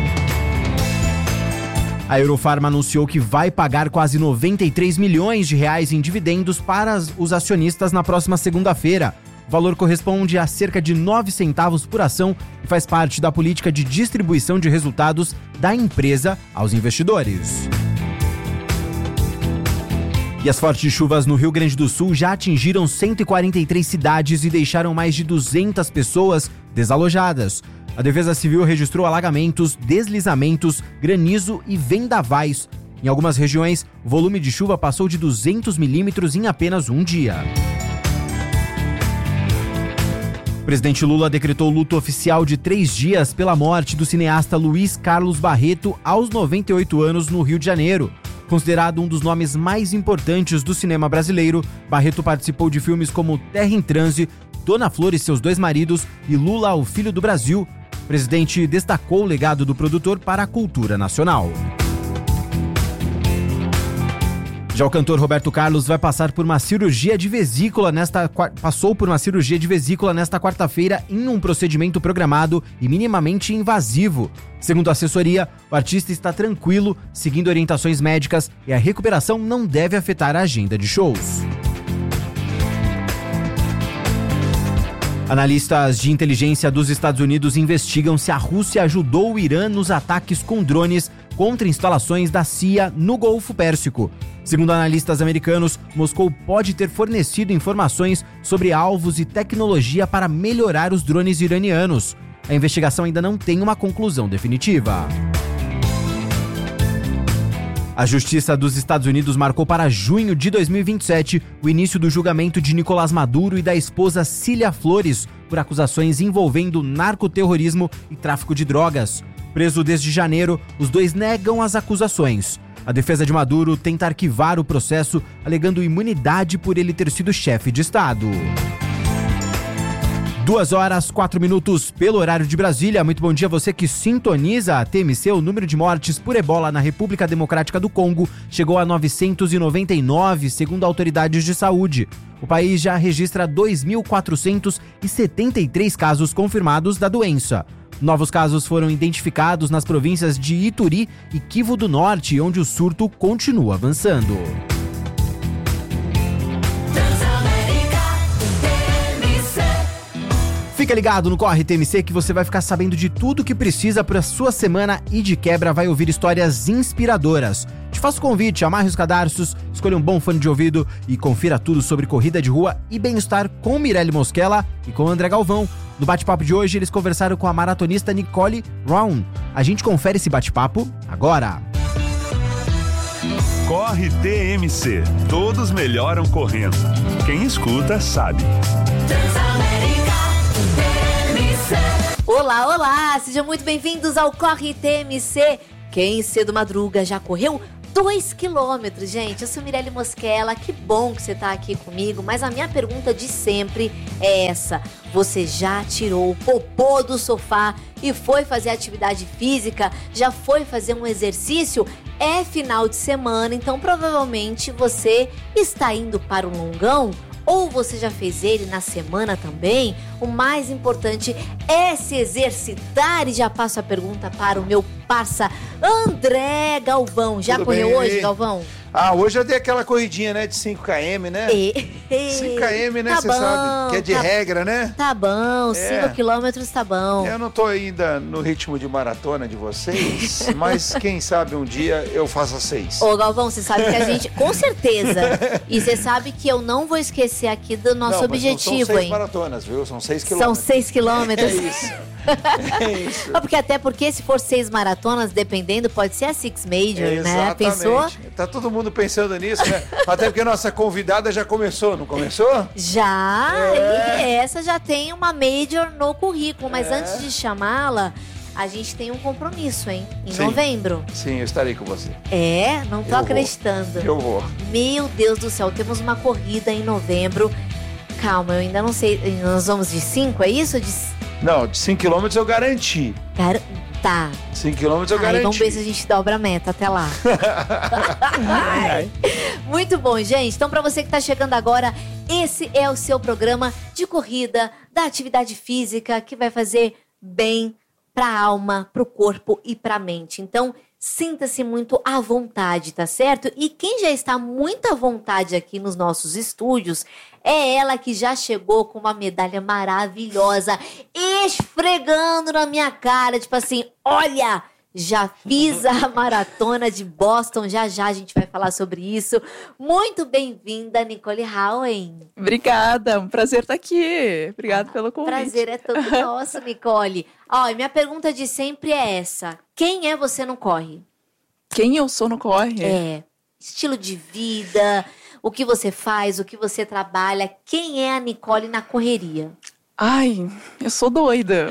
S6: A Eurofarma anunciou que vai pagar quase 93 milhões de reais em dividendos para os acionistas na próxima segunda-feira. O valor corresponde a cerca de 9 centavos por ação e faz parte da política de distribuição de resultados da empresa aos investidores. E as fortes chuvas no Rio Grande do Sul já atingiram 143 cidades e deixaram mais de 200 pessoas desalojadas. A Defesa Civil registrou alagamentos, deslizamentos, granizo e vendavais. Em algumas regiões, o volume de chuva passou de 200 milímetros em apenas um dia. O presidente Lula decretou luto oficial de 3 dias pela morte do cineasta Luiz Carlos Barreto aos 98 anos no Rio de Janeiro. Considerado um dos nomes mais importantes do cinema brasileiro, Barreto participou de filmes como Terra em Transe, Dona Flor e seus 2 maridos e Lula, o Filho do Brasil. O presidente destacou o legado do produtor para a cultura nacional. Já o cantor Roberto Carlos passou por uma cirurgia de vesícula nesta quarta-feira em um procedimento programado e minimamente invasivo. Segundo a assessoria, o artista está tranquilo, seguindo orientações médicas e a recuperação não deve afetar a agenda de shows. Analistas de inteligência dos Estados Unidos investigam se a Rússia ajudou o Irã nos ataques com drones contra instalações da CIA no Golfo Pérsico. Segundo analistas americanos, Moscou pode ter fornecido informações sobre alvos e tecnologia para melhorar os drones iranianos. A investigação ainda não tem uma conclusão definitiva. A Justiça dos Estados Unidos marcou para junho de 2027 o início do julgamento de Nicolás Maduro e da esposa Cília Flores por acusações envolvendo narcoterrorismo e tráfico de drogas. Preso desde janeiro, os dois negam as acusações. A defesa de Maduro tenta arquivar o processo, alegando imunidade por ele ter sido chefe de Estado. 2h04 pelo horário de Brasília. Muito bom dia a você que sintoniza a TMC. O número de mortes por ebola na República Democrática do Congo chegou a 999, segundo autoridades de saúde. O país já registra 2.473 casos confirmados da doença. Novos casos foram identificados nas províncias de Ituri e Kivu do Norte, onde o surto continua avançando. Fica ligado no Corre TMC que você vai ficar sabendo de tudo que precisa para a sua semana e de quebra vai ouvir histórias inspiradoras. Te faço o convite, amarre os cadarços, escolha um bom fone de ouvido e confira tudo sobre corrida de rua e bem-estar com Mirelle Mosquela e com André Galvão. No bate-papo de hoje, eles conversaram com a maratonista Nicole Round. A gente confere esse bate-papo agora.
S7: Corre TMC. Todos melhoram correndo. Quem escuta sabe.
S5: Transamérica TMC.
S8: Olá, olá! Sejam muito bem-vindos ao Corre TMC. Quem cedo madruga já correu 2 quilômetros, gente. Eu sou Mirelle Mosquela, que bom que você tá aqui comigo, mas a minha pergunta de sempre é essa: você já tirou o popô do sofá e foi fazer atividade física? Já foi fazer um exercício? É final de semana, então provavelmente você está indo para um longão, ou você já fez ele na semana também. O mais importante é se exercitar. E já passo a pergunta para o meu parça André Galvão. Já
S9: Tudo
S8: correu
S9: bem?
S8: hoje, Galvão?
S9: Hoje eu dei aquela corridinha, né, de 5 km, né? 5 km, né,
S8: Tá
S9: você
S8: bom,
S9: sabe, que é de regra, né?
S8: Tá bom,
S9: É.
S8: 5 quilômetros tá bom.
S9: Eu não tô ainda no ritmo de maratona de vocês, mas quem sabe um dia eu faça 6.
S8: Ô, Galvão, você sabe que a gente, com certeza, e você sabe que eu não vou esquecer aqui do nosso objetivo,
S9: não são 6
S8: hein?
S9: maratonas, viu? São 6
S8: São
S9: quilômetros.
S8: 6 quilômetros.
S9: É isso. É isso.
S8: Até porque se for 6 maratonas, dependendo, pode ser a Six Major, né? Pensou?
S9: Tá todo mundo pensando nisso, né? Até porque nossa convidada já começou, não começou?
S8: Já,
S9: É.
S8: e essa já tem uma Major no currículo, mas
S9: É.
S8: antes de chamá-la, a gente tem um compromisso, hein? Em
S9: Sim.
S8: novembro.
S9: Sim, eu estarei com você.
S8: É, não tô
S9: Eu vou.
S8: acreditando.
S9: Eu vou.
S8: Meu Deus do céu, temos uma corrida em novembro. Calma, eu ainda não sei. Nós vamos de 5, é isso?
S9: Não, de 5 km eu garanti.
S8: Tá.
S9: 5 km eu
S8: Aí
S9: garanti.
S8: vamos ver se a gente dobra a meta até lá. Muito bom, gente. Então, para você que tá chegando agora, esse é o seu programa de corrida, da atividade física, que vai fazer bem pra alma, pro corpo e pra mente. Então, sinta-se muito à vontade, tá certo? E quem já está muito à vontade aqui nos nossos estúdios é ela que já chegou com uma medalha maravilhosa, esfregando na minha cara, tipo assim, olha, já fiz a maratona de Boston, já a gente vai falar sobre isso. Muito bem-vinda, Nicole Howen.
S10: Obrigada, um prazer estar aqui. Obrigada pelo convite.
S8: Prazer é todo nosso, Nicole. Ó, e minha pergunta de sempre é essa: quem é você no corre?
S10: Quem eu sou no corre?
S8: É, estilo de vida, o que você faz, o que você trabalha. Quem é a Nicole na correria?
S10: Ai, eu sou doida.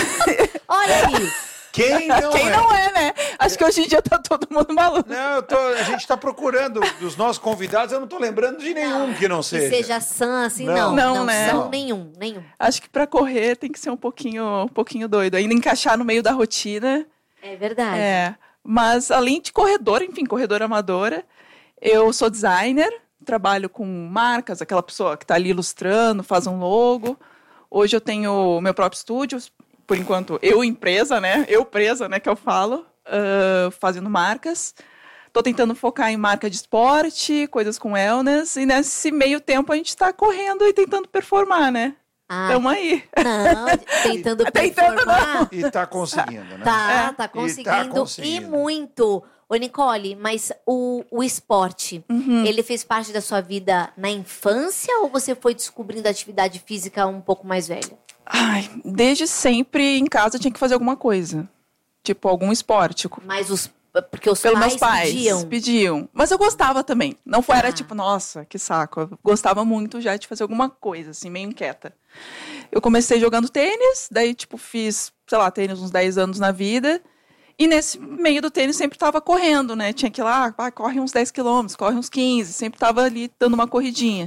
S8: Olha aí.
S9: Quem não
S10: Quem
S9: é?
S10: não é, né? Acho que hoje em dia tá todo mundo maluco.
S9: Não, a gente tá procurando dos nossos convidados, eu não tô lembrando de nenhum que não
S8: Que
S9: seja.
S8: seja sã, assim,
S9: Não.
S8: não,
S10: né?
S8: são nenhum.
S10: Acho que pra correr tem que ser um pouquinho doido. Ainda encaixar no meio da rotina.
S8: É verdade.
S10: É. Mas além de corredora, enfim, corredora amadora, eu sou designer, trabalho com marcas, aquela pessoa que tá ali ilustrando, faz um logo. Hoje eu tenho meu próprio estúdio, por enquanto empresa, né, que eu falo, fazendo marcas. Tô tentando focar em marca de esporte, coisas com wellness, e nesse meio tempo a gente tá correndo e tentando performar, né? Tamo aí.
S8: Não, tentando performar.
S9: E tá conseguindo, né?
S8: Tá conseguindo e muito. Ô, Nicole, mas o esporte, ele fez parte da sua vida na infância ou você foi descobrindo a atividade física um pouco mais velha?
S10: Ai, desde sempre em casa tinha que fazer alguma coisa. Tipo, algum esporte.
S8: Mas porque os
S10: Pelos
S8: pais
S10: meus pais pediam. Mas eu gostava também. Não foi, era tipo, nossa, que saco. Eu gostava muito já de fazer alguma coisa, assim, meio inquieta. Eu comecei jogando tênis, daí, tipo, fiz, sei lá, tênis uns 10 anos na vida. E nesse meio do tênis sempre tava correndo, né? Tinha que ir lá, corre uns 10 quilômetros, corre uns 15. Sempre tava ali dando uma corridinha.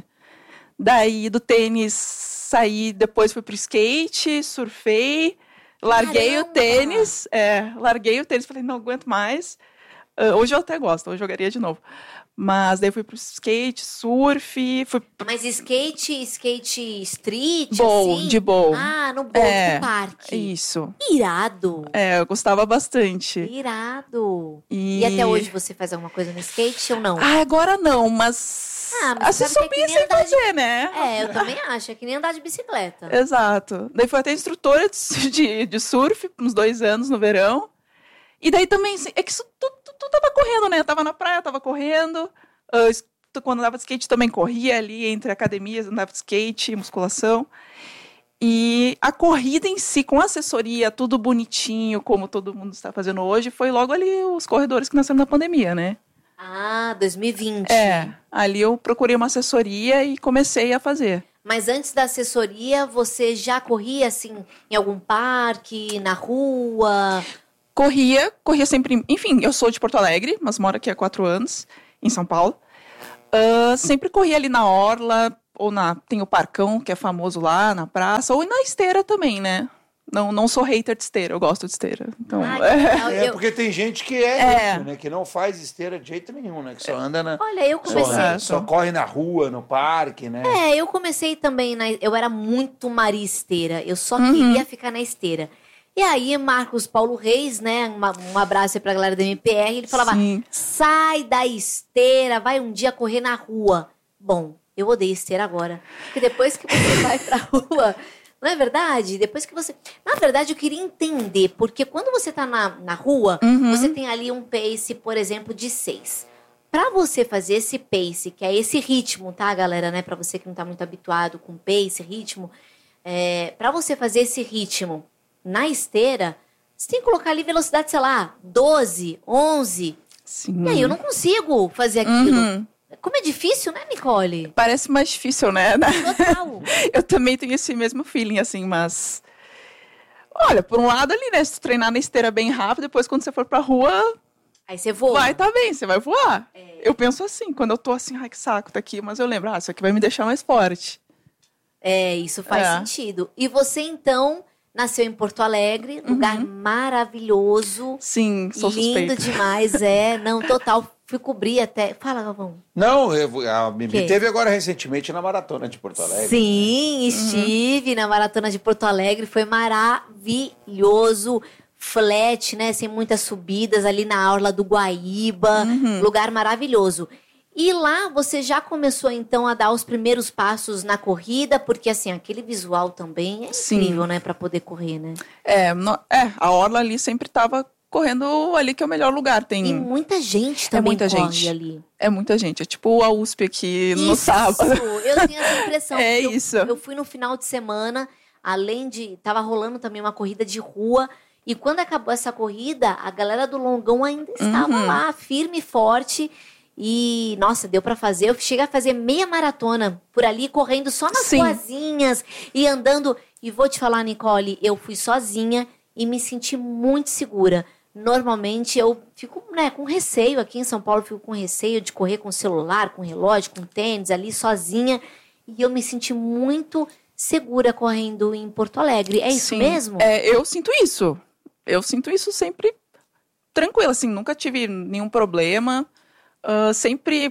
S10: Daí, do tênis, saí, depois fui pro skate, surfei. Larguei o tênis, falei, não aguento mais. Hoje eu até gosto, hoje eu jogaria de novo. Mas daí fui pro skate, surf,
S8: Mas skate street,
S10: bowl,
S8: assim?
S10: de bowl.
S8: Ah, no bowl do parque.
S10: Isso.
S8: Irado.
S10: Eu gostava bastante.
S8: Irado. E até hoje você faz alguma coisa no skate ou não?
S10: Agora não, mas...
S8: mas
S10: você
S8: sabe que é
S10: subia
S8: que nem
S10: sem
S8: andar
S10: fazer, né?
S8: Eu também acho, é que nem andar de bicicleta.
S10: Exato. Daí fui até instrutora de surf, uns 2 anos no verão. E daí também, é que isso tudo tava correndo, né? Eu tava na praia, tava correndo. Quando andava de skate também corria ali entre academias, andava de skate, musculação. E a corrida em si, com assessoria, tudo bonitinho, como todo mundo está fazendo hoje, foi logo ali os corredores que nasceram na pandemia, né?
S8: Ah, 2020.
S10: Ali eu procurei uma assessoria e comecei a fazer.
S8: Mas antes da assessoria, você já corria, assim, em algum parque, na rua?
S10: Corria sempre... Enfim, eu sou de Porto Alegre, mas moro aqui há 4 anos, em São Paulo. Sempre corria ali na orla, ou tem o Parcão, que é famoso lá, na praça, ou na esteira também, né? Não sou hater de esteira, eu gosto de esteira. Então,
S9: porque tem gente que isso, né? Que não faz esteira de jeito nenhum, né? Que só anda na...
S8: Olha, eu comecei...
S9: Só corre na rua, no parque, né?
S8: Eu comecei também, eu era muito Maria Esteira, eu só queria ficar na esteira. E aí, Marcos Paulo Reis, né, um abraço aí pra galera da MPR, ele falava, sai da esteira, vai um dia correr na rua. Bom, eu odeio esteira agora, porque depois que você vai pra rua, não é verdade? Depois que você... Na verdade, eu queria entender, porque quando você tá na rua, você tem ali um pace, por exemplo, de 6. Pra você fazer esse pace, que é esse ritmo, tá, galera, né, pra você que não tá muito habituado com pace, ritmo, pra você fazer esse ritmo na esteira, você tem que colocar ali velocidade, sei lá, 12, 11.
S10: Sim.
S8: E aí eu não consigo fazer aquilo. Como é difícil, né, Nicole?
S10: Parece mais difícil, né?
S8: Total.
S10: Eu também tenho esse mesmo feeling, assim, mas... Olha, por um lado ali, né? Se tu treinar na esteira bem rápido, depois quando você for pra rua...
S8: Aí você voa.
S10: Vai, tá bem, você vai voar. Eu penso assim, quando eu tô assim, ai, que saco, tá aqui. Mas eu lembro, isso aqui vai me deixar mais forte.
S8: Isso faz sentido. E você, então... Nasceu em Porto Alegre, lugar maravilhoso.
S10: Sim, sou suspeita.
S8: Lindo demais, não, total. Fui cobrir até... Fala, Galvão.
S9: Não, a Bibi teve agora recentemente na Maratona de Porto Alegre.
S8: Sim, estive na Maratona de Porto Alegre, foi maravilhoso. Flat, né, sem muitas subidas, ali na orla do Guaíba. Lugar maravilhoso. E lá você já começou, então, a dar os primeiros passos na corrida, porque, assim, aquele visual também é incrível, né, pra poder correr, né?
S10: A orla ali sempre tava correndo ali, que é o melhor lugar.
S8: E muita gente também corre ali.
S10: É muita gente, é tipo a USP aqui no sábado.
S8: Eu tenho essa impressão.
S10: Isso.
S8: Eu fui no final de semana, além de... Tava rolando também uma corrida de rua, e quando acabou essa corrida, a galera do Longão ainda estava lá, firme e forte. E, nossa, deu pra fazer. Eu cheguei a fazer meia maratona por ali, correndo só nas ruazinhas e andando. E vou te falar, Nicole, eu fui sozinha e me senti muito segura. Normalmente eu fico, né, com receio. Aqui em São Paulo eu fico com receio de correr com celular, com relógio, com tênis, ali sozinha. E eu me senti muito segura correndo em Porto Alegre. É isso mesmo?
S10: Eu sinto isso. Eu sinto isso sempre tranquila, assim, nunca tive nenhum problema. Sempre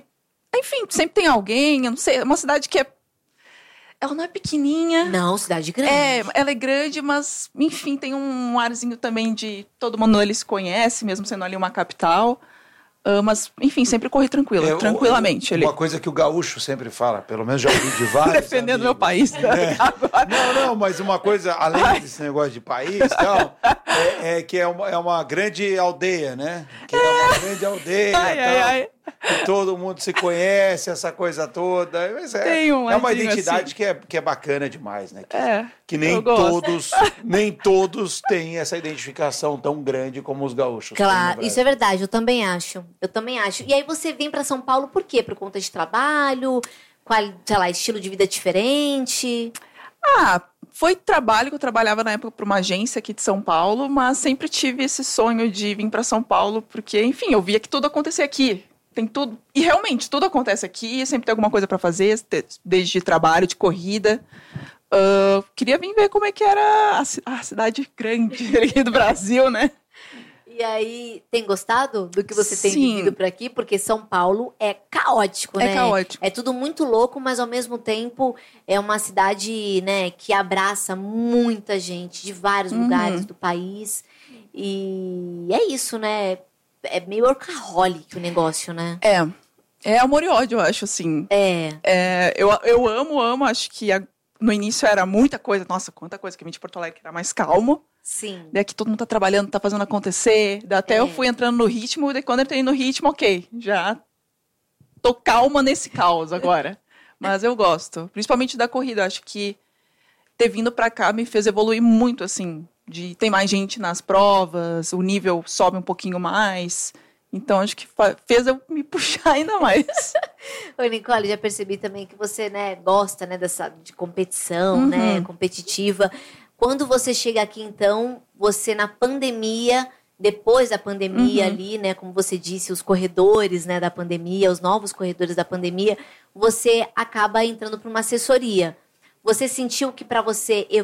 S10: tem alguém, eu não sei, é uma cidade que ela não é pequenininha.
S8: Não, cidade grande.
S10: Ela é grande, mas, enfim, tem um arzinho também de todo mundo ali se conhece, mesmo sendo ali uma capital. Mas, enfim, sempre corri tranquilamente ali.
S9: Uma coisa que o gaúcho sempre fala, pelo menos já ouvi de vários
S10: defendendo meu país. Agora.
S9: Não, mas uma coisa, além desse negócio de país e tal, que é uma grande aldeia, né? Que é uma grande aldeia que todo mundo se conhece, essa coisa toda. Mas é uma identidade assim. que é bacana demais, né? Que nem todos têm essa identificação tão grande como os gaúchos.
S8: Claro, isso é verdade, eu também acho. E aí você vem pra São Paulo por quê? Por conta de trabalho? Sei lá, estilo de vida diferente?
S10: Foi trabalho, que eu trabalhava na época para uma agência aqui de São Paulo, mas sempre tive esse sonho de vir para São Paulo, porque, enfim, eu via que tudo acontecia aqui. Tem tudo, e realmente, tudo acontece aqui, sempre tem alguma coisa para fazer, desde trabalho, de corrida. Queria vir ver como é que era a cidade grande aqui do Brasil, né?
S8: E aí, tem gostado do que você tem vivido por aqui? Porque São Paulo é caótico, né?
S10: É caótico.
S8: É tudo muito louco, mas ao mesmo tempo é uma cidade, né, que abraça muita gente de vários lugares do país. E é isso, né? É meio workaholic o negócio, né?
S10: É amor e ódio, eu acho, assim. Eu amo, acho que no início era muita coisa. Nossa, quanta coisa, que eu vim de Porto Alegre, que era mais calmo.
S8: Sim.
S10: Daí que todo mundo tá trabalhando, tá fazendo acontecer. Daí até eu fui entrando no ritmo, daí quando eu entrei no ritmo, ok, já tô calma nesse caos agora. Mas eu gosto, principalmente da corrida. Acho que ter vindo pra cá me fez evoluir muito, assim. De ter mais gente nas provas, o nível sobe um pouquinho mais. Então, acho que fez eu me puxar ainda mais.
S8: Oi, Nicole, já percebi também que você, né, gosta, né, de competição, né, competitiva. Quando você chega aqui, então, você na pandemia, depois da pandemia ali, né, como você disse, os corredores, né, da pandemia, os novos corredores da pandemia, você acaba entrando para uma assessoria. Você sentiu que para você